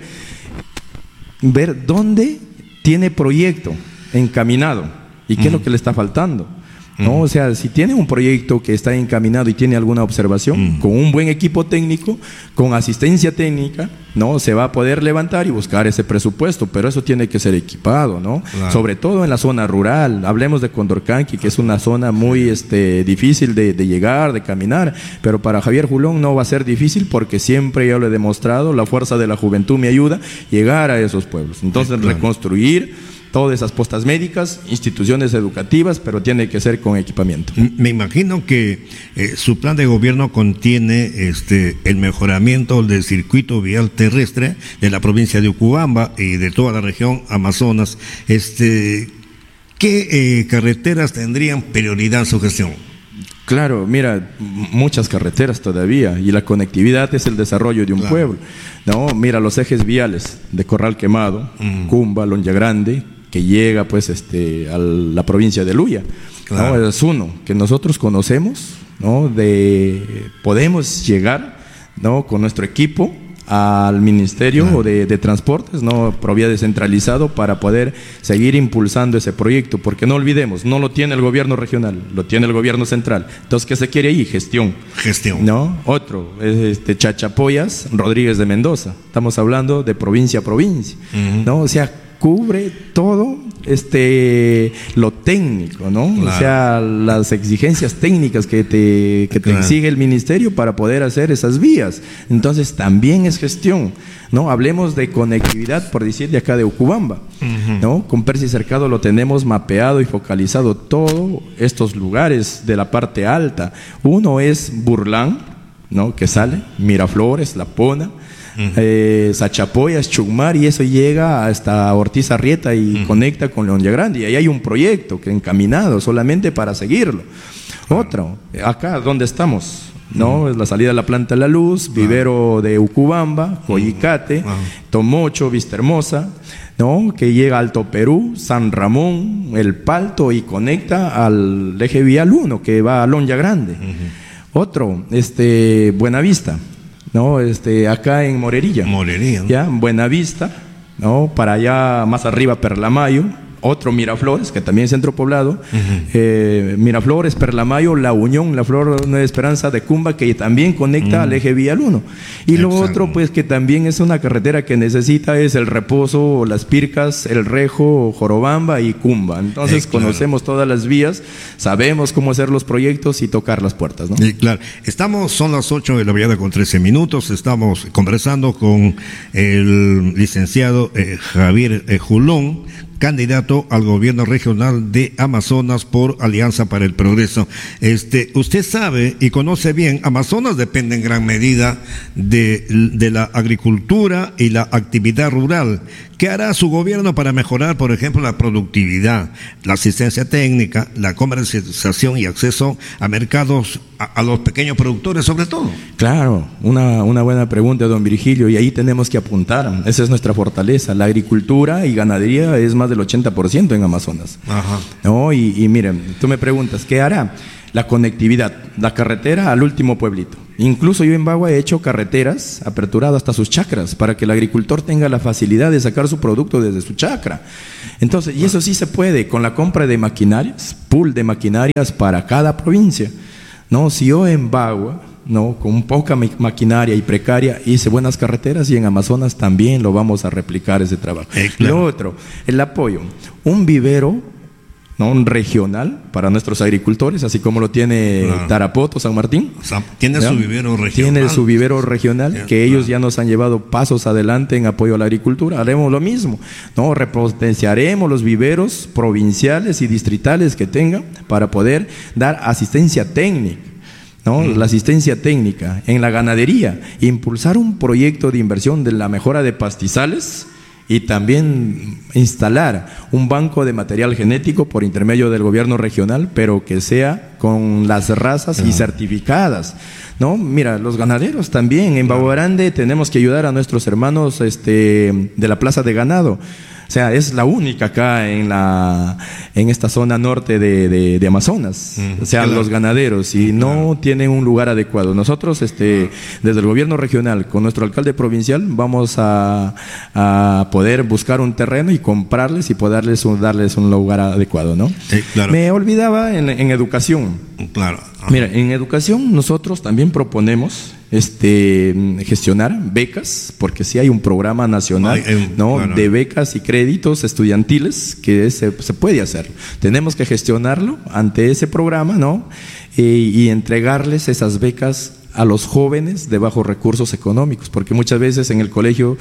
ver dónde tiene proyecto encaminado y qué uh-huh. es lo que le está faltando, ¿no? Uh-huh. O sea, si tiene un proyecto que está encaminado y tiene alguna observación, uh-huh. con un buen equipo técnico, con asistencia técnica, ¿no? Se va a poder levantar y buscar ese presupuesto, pero eso tiene que ser equipado, ¿no? Claro. Sobre todo en la zona rural. Hablemos de Condorcanqui, que es una zona muy este, difícil de, de llegar, de caminar, pero para Javier Julón no va a ser difícil porque siempre yo lo he demostrado, la fuerza de la juventud me ayuda a llegar a esos pueblos. Entonces, claro. reconstruir todas esas postas médicas, instituciones educativas, pero tiene que ser con equipamiento. Me imagino que eh, su plan de gobierno contiene este el mejoramiento del circuito vial terrestre de la provincia de Ucubamba y de toda la región Amazonas. Este, ¿qué eh, carreteras tendrían prioridad en su gestión? Claro, mira, muchas carreteras todavía, y la conectividad es el desarrollo de un claro. pueblo, ¿no? Mira, los ejes viales de Corral Quemado, mm. Cumba, Lonja Grande, que llega pues este a la provincia de Luya, claro. ¿no? Es uno que nosotros conocemos, ¿no? De podemos llegar, ¿no? Con nuestro equipo al Ministerio claro. de, de Transportes, no provía descentralizado, para poder seguir impulsando ese proyecto, porque no olvidemos, no lo tiene el gobierno regional, lo tiene el gobierno central. Entonces, ¿qué se quiere ahí? Gestión. Gestión. ¿No? Otro, es este Chachapoyas, Rodríguez de Mendoza. Estamos hablando de provincia a provincia, uh-huh. ¿no? O sea, cubre todo este lo técnico, ¿no? Claro. O sea, las exigencias técnicas que te, que te claro. exige el ministerio para poder hacer esas vías. Entonces también es gestión, ¿no? Hablemos de conectividad, por decir, de acá de Ucubamba, uh-huh. ¿no? Con Percy Cercado lo tenemos mapeado y focalizado todos estos lugares de la parte alta. Uno es Burlán, ¿no? Que sale, Miraflores, La Pona, Uh-huh. eh, Sachapoyas, Chumar, y eso llega hasta Ortiz Arrieta y uh-huh. conecta con Lonja Grande, y ahí hay un proyecto que encaminado solamente para seguirlo. Uh-huh. Otro, acá donde estamos, ¿no? Es la salida de la planta de la luz, vivero uh-huh. de Ucubamba, Coyicate, uh-huh. Tomocho, Vistahermosa, ¿no? Que llega a Alto Perú, San Ramón, El Palto, y conecta al eje vial uno que va a Lonja Grande. Uh-huh. Otro, este, Buenavista, ¿no? Este, acá en Morerilla. Morerilla, ¿no? Ya, Buenavista, ¿no? Para allá más arriba, Perlamayo, otro Miraflores, que también es centro poblado, uh-huh. eh, Miraflores, Perlamayo, La Unión, La Flor Nueva Esperanza de Cumba, que también conecta uh-huh. al eje vial uno. Y Exacto. lo otro, pues que también es una carretera que necesita, es el Reposo, Las Pircas, El Rejo, Jorobamba y Cumba. Entonces eh, claro. conocemos todas las vías, sabemos cómo hacer los proyectos y tocar las puertas, ¿no? Eh, claro, estamos, son las ocho de la mañana con trece minutos, estamos conversando con el licenciado eh, Javier eh, Julón, candidato al gobierno regional de Amazonas por Alianza para el Progreso. Este, usted sabe y conoce bien, Amazonas depende en gran medida de, de la agricultura y la actividad rural. ¿Qué hará su gobierno para mejorar, por ejemplo, la productividad, la asistencia técnica, la comercialización y acceso a mercados a, a los pequeños productores, sobre todo? Claro, una, una buena pregunta, don Virgilio, y ahí tenemos que apuntar. Esa es nuestra fortaleza. La agricultura y ganadería es más del ochenta por ciento en Amazonas. Ajá. ¿No? Y, y miren, tú me preguntas, ¿qué hará? La conectividad, la carretera al último pueblito. Incluso yo en Bagua he hecho carreteras, aperturado hasta sus chacras, para que el agricultor tenga la facilidad de sacar su producto desde su chacra. Entonces, y eso sí se puede, con la compra de maquinarias, pool de maquinarias para cada provincia. No, si yo en Bagua, no, con poca maquinaria y precaria, hice buenas carreteras, y en Amazonas también lo vamos a replicar ese trabajo. Eh, claro. Lo otro, el apoyo, un vivero, ¿no? Un regional para nuestros agricultores, así como lo tiene claro. Tarapoto, San Martín. O sea, tiene ¿ya? su vivero regional. Tiene su vivero regional, yeah, que ellos claro. ya nos han llevado pasos adelante en apoyo a la agricultura. Haremos lo mismo, ¿no? Repotenciaremos los viveros provinciales y distritales que tengan para poder dar asistencia técnica. ¿No? Mm. La asistencia técnica en la ganadería, impulsar un proyecto de inversión de la mejora de pastizales y también instalar un banco de material genético por intermedio del gobierno regional, pero que sea con las razas ah. y certificadas, ¿no? Mira, los ganaderos también, en Bagua Grande tenemos que ayudar a nuestros hermanos este, de la plaza de ganado. O sea, es la única acá en la en esta zona norte de, de, de Amazonas. Mm, o sea, claro. los ganaderos, y no claro. tienen un lugar adecuado. Nosotros, este, desde el gobierno regional, con nuestro alcalde provincial, vamos a, a poder buscar un terreno y comprarles y poderles un, darles un lugar adecuado, ¿no? Sí, claro. Me olvidaba en, en educación. Claro. Mira, en educación nosotros también proponemos este gestionar becas, porque sí hay un programa nacional, Ay, eh, ¿no? Claro. de becas y créditos estudiantiles que se, se puede hacer. Tenemos que gestionarlo ante ese programa, ¿no? E, y entregarles esas becas a los jóvenes de bajos recursos económicos, porque muchas veces en el colegio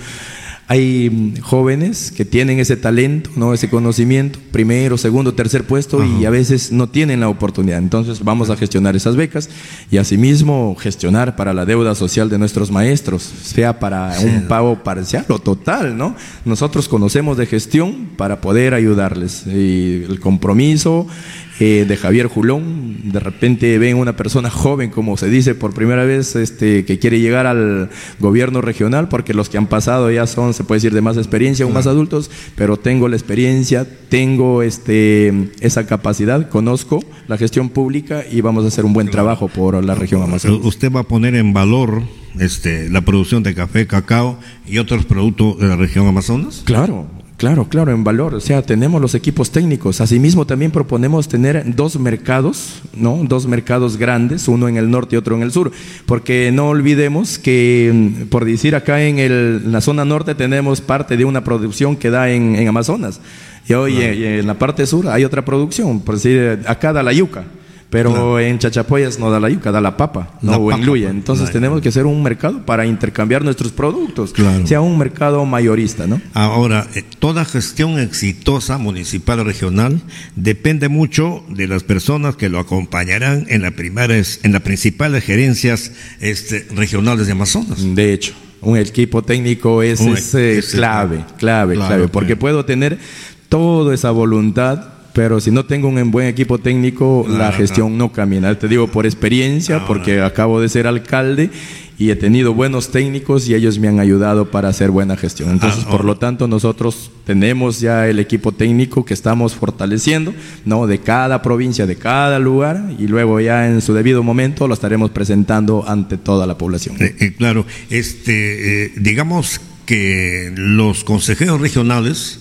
hay jóvenes que tienen ese talento, ¿no? Ese conocimiento, primero, segundo, tercer puesto, Ajá. y a veces no tienen la oportunidad. Entonces vamos a gestionar esas becas y asimismo gestionar para la deuda social de nuestros maestros, sea para sí. un pago parcial o total, ¿no? Nosotros conocemos de gestión para poder ayudarles. Y el compromiso eh, de Javier Julón, de repente ven una persona joven, como se dice por primera vez, este, que quiere llegar al gobierno regional, porque los que han pasado ya son, se puede decir, de más experiencia o más adultos, pero tengo la experiencia, tengo este, esa capacidad, conozco la gestión pública y vamos a hacer un buen trabajo por la región Amazonas. ¿Usted va a poner en valor este, la producción de café, cacao y otros productos de la región Amazonas? Claro. Claro, claro, en valor. O sea, tenemos los equipos técnicos. Asimismo, también proponemos tener dos mercados, ¿no? Dos mercados grandes, uno en el norte y otro en el sur. Porque no olvidemos que, por decir, acá en, el, en la zona norte tenemos parte de una producción que da en, en Amazonas. Y hoy claro. en, en la parte sur hay otra producción. Por decir, acá da la yuca. Pero claro. en Chachapoyas no da la yuca, da la papa, la no, papa, o en Luya. Entonces claro. tenemos que hacer un mercado para intercambiar nuestros productos, claro. sea un mercado mayorista, ¿no? Ahora, eh, toda gestión exitosa municipal o regional depende mucho de las personas que lo acompañarán en la primeras, en las principales gerencias este, regionales de Amazonas. De hecho, un equipo técnico es, un, es, eh, es clave, clave, claro, clave, porque claro. puedo tener toda esa voluntad, pero si no tengo un buen equipo técnico, claro, la gestión claro. no camina. Te digo por experiencia, ahora. porque acabo de ser alcalde y he tenido buenos técnicos y ellos me han ayudado para hacer buena gestión. Entonces, ah, por lo tanto, nosotros tenemos ya el equipo técnico que estamos fortaleciendo, ¿no? De cada provincia, de cada lugar, y luego ya en su debido momento lo estaremos presentando ante toda la población. Eh, eh, claro, este, eh, digamos que los consejeros regionales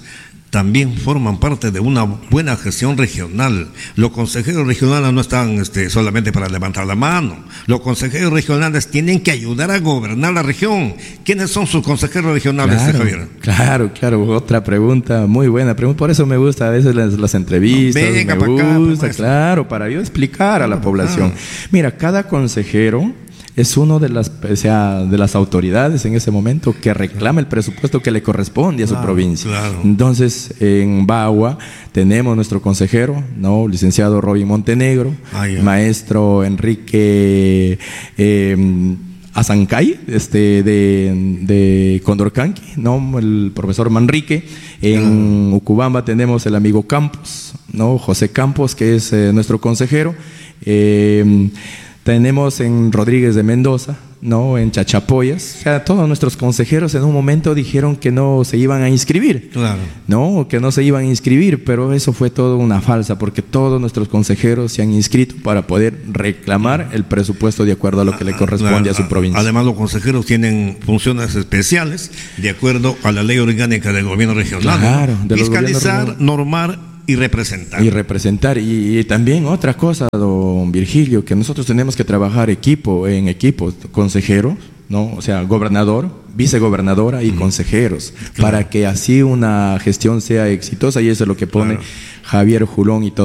también forman parte de una buena gestión regional. Los consejeros regionales no están este, solamente para levantar la mano. Los consejeros regionales tienen que ayudar a gobernar la región. ¿Quiénes son sus consejeros regionales, claro, Javier? Claro, claro, otra pregunta muy buena. Por eso me gusta a veces las, las entrevistas, no, venga, me gusta, acá, claro, para yo explicar a la población. Ah. Mira, cada consejero es uno de las, o sea, de las autoridades en ese momento que reclama el presupuesto que le corresponde a su claro, provincia. Claro. Entonces, en Bagua tenemos nuestro consejero, ¿no? Licenciado Robin Montenegro, ah, maestro Enrique eh, Azancay, este, de, de Condorcanqui, ¿no? El profesor Manrique. En ah. Ucubamba tenemos el amigo Campos, ¿no? José Campos, que es eh, nuestro consejero. Eh, Tenemos en Rodríguez de Mendoza, ¿no? En Chachapoyas. O sea, todos nuestros consejeros en un momento dijeron que no se iban a inscribir. Claro. No, que no se iban a inscribir, pero eso fue todo una falsa, porque todos nuestros consejeros se han inscrito para poder reclamar el presupuesto de acuerdo a lo que le corresponde claro. a su provincia. Además, los consejeros tienen funciones especiales de acuerdo a la ley orgánica del gobierno regional. Claro, ¿no? Fiscalizar, normar y representar. Y representar. Y, y también otra cosa, don Virgilio, que nosotros tenemos que trabajar equipo en equipo, consejeros, ¿no? O sea, gobernador, vicegobernadora y uh-huh. consejeros, claro. para que así una gestión sea exitosa, y eso es lo que pone claro. Javier Julón y todo.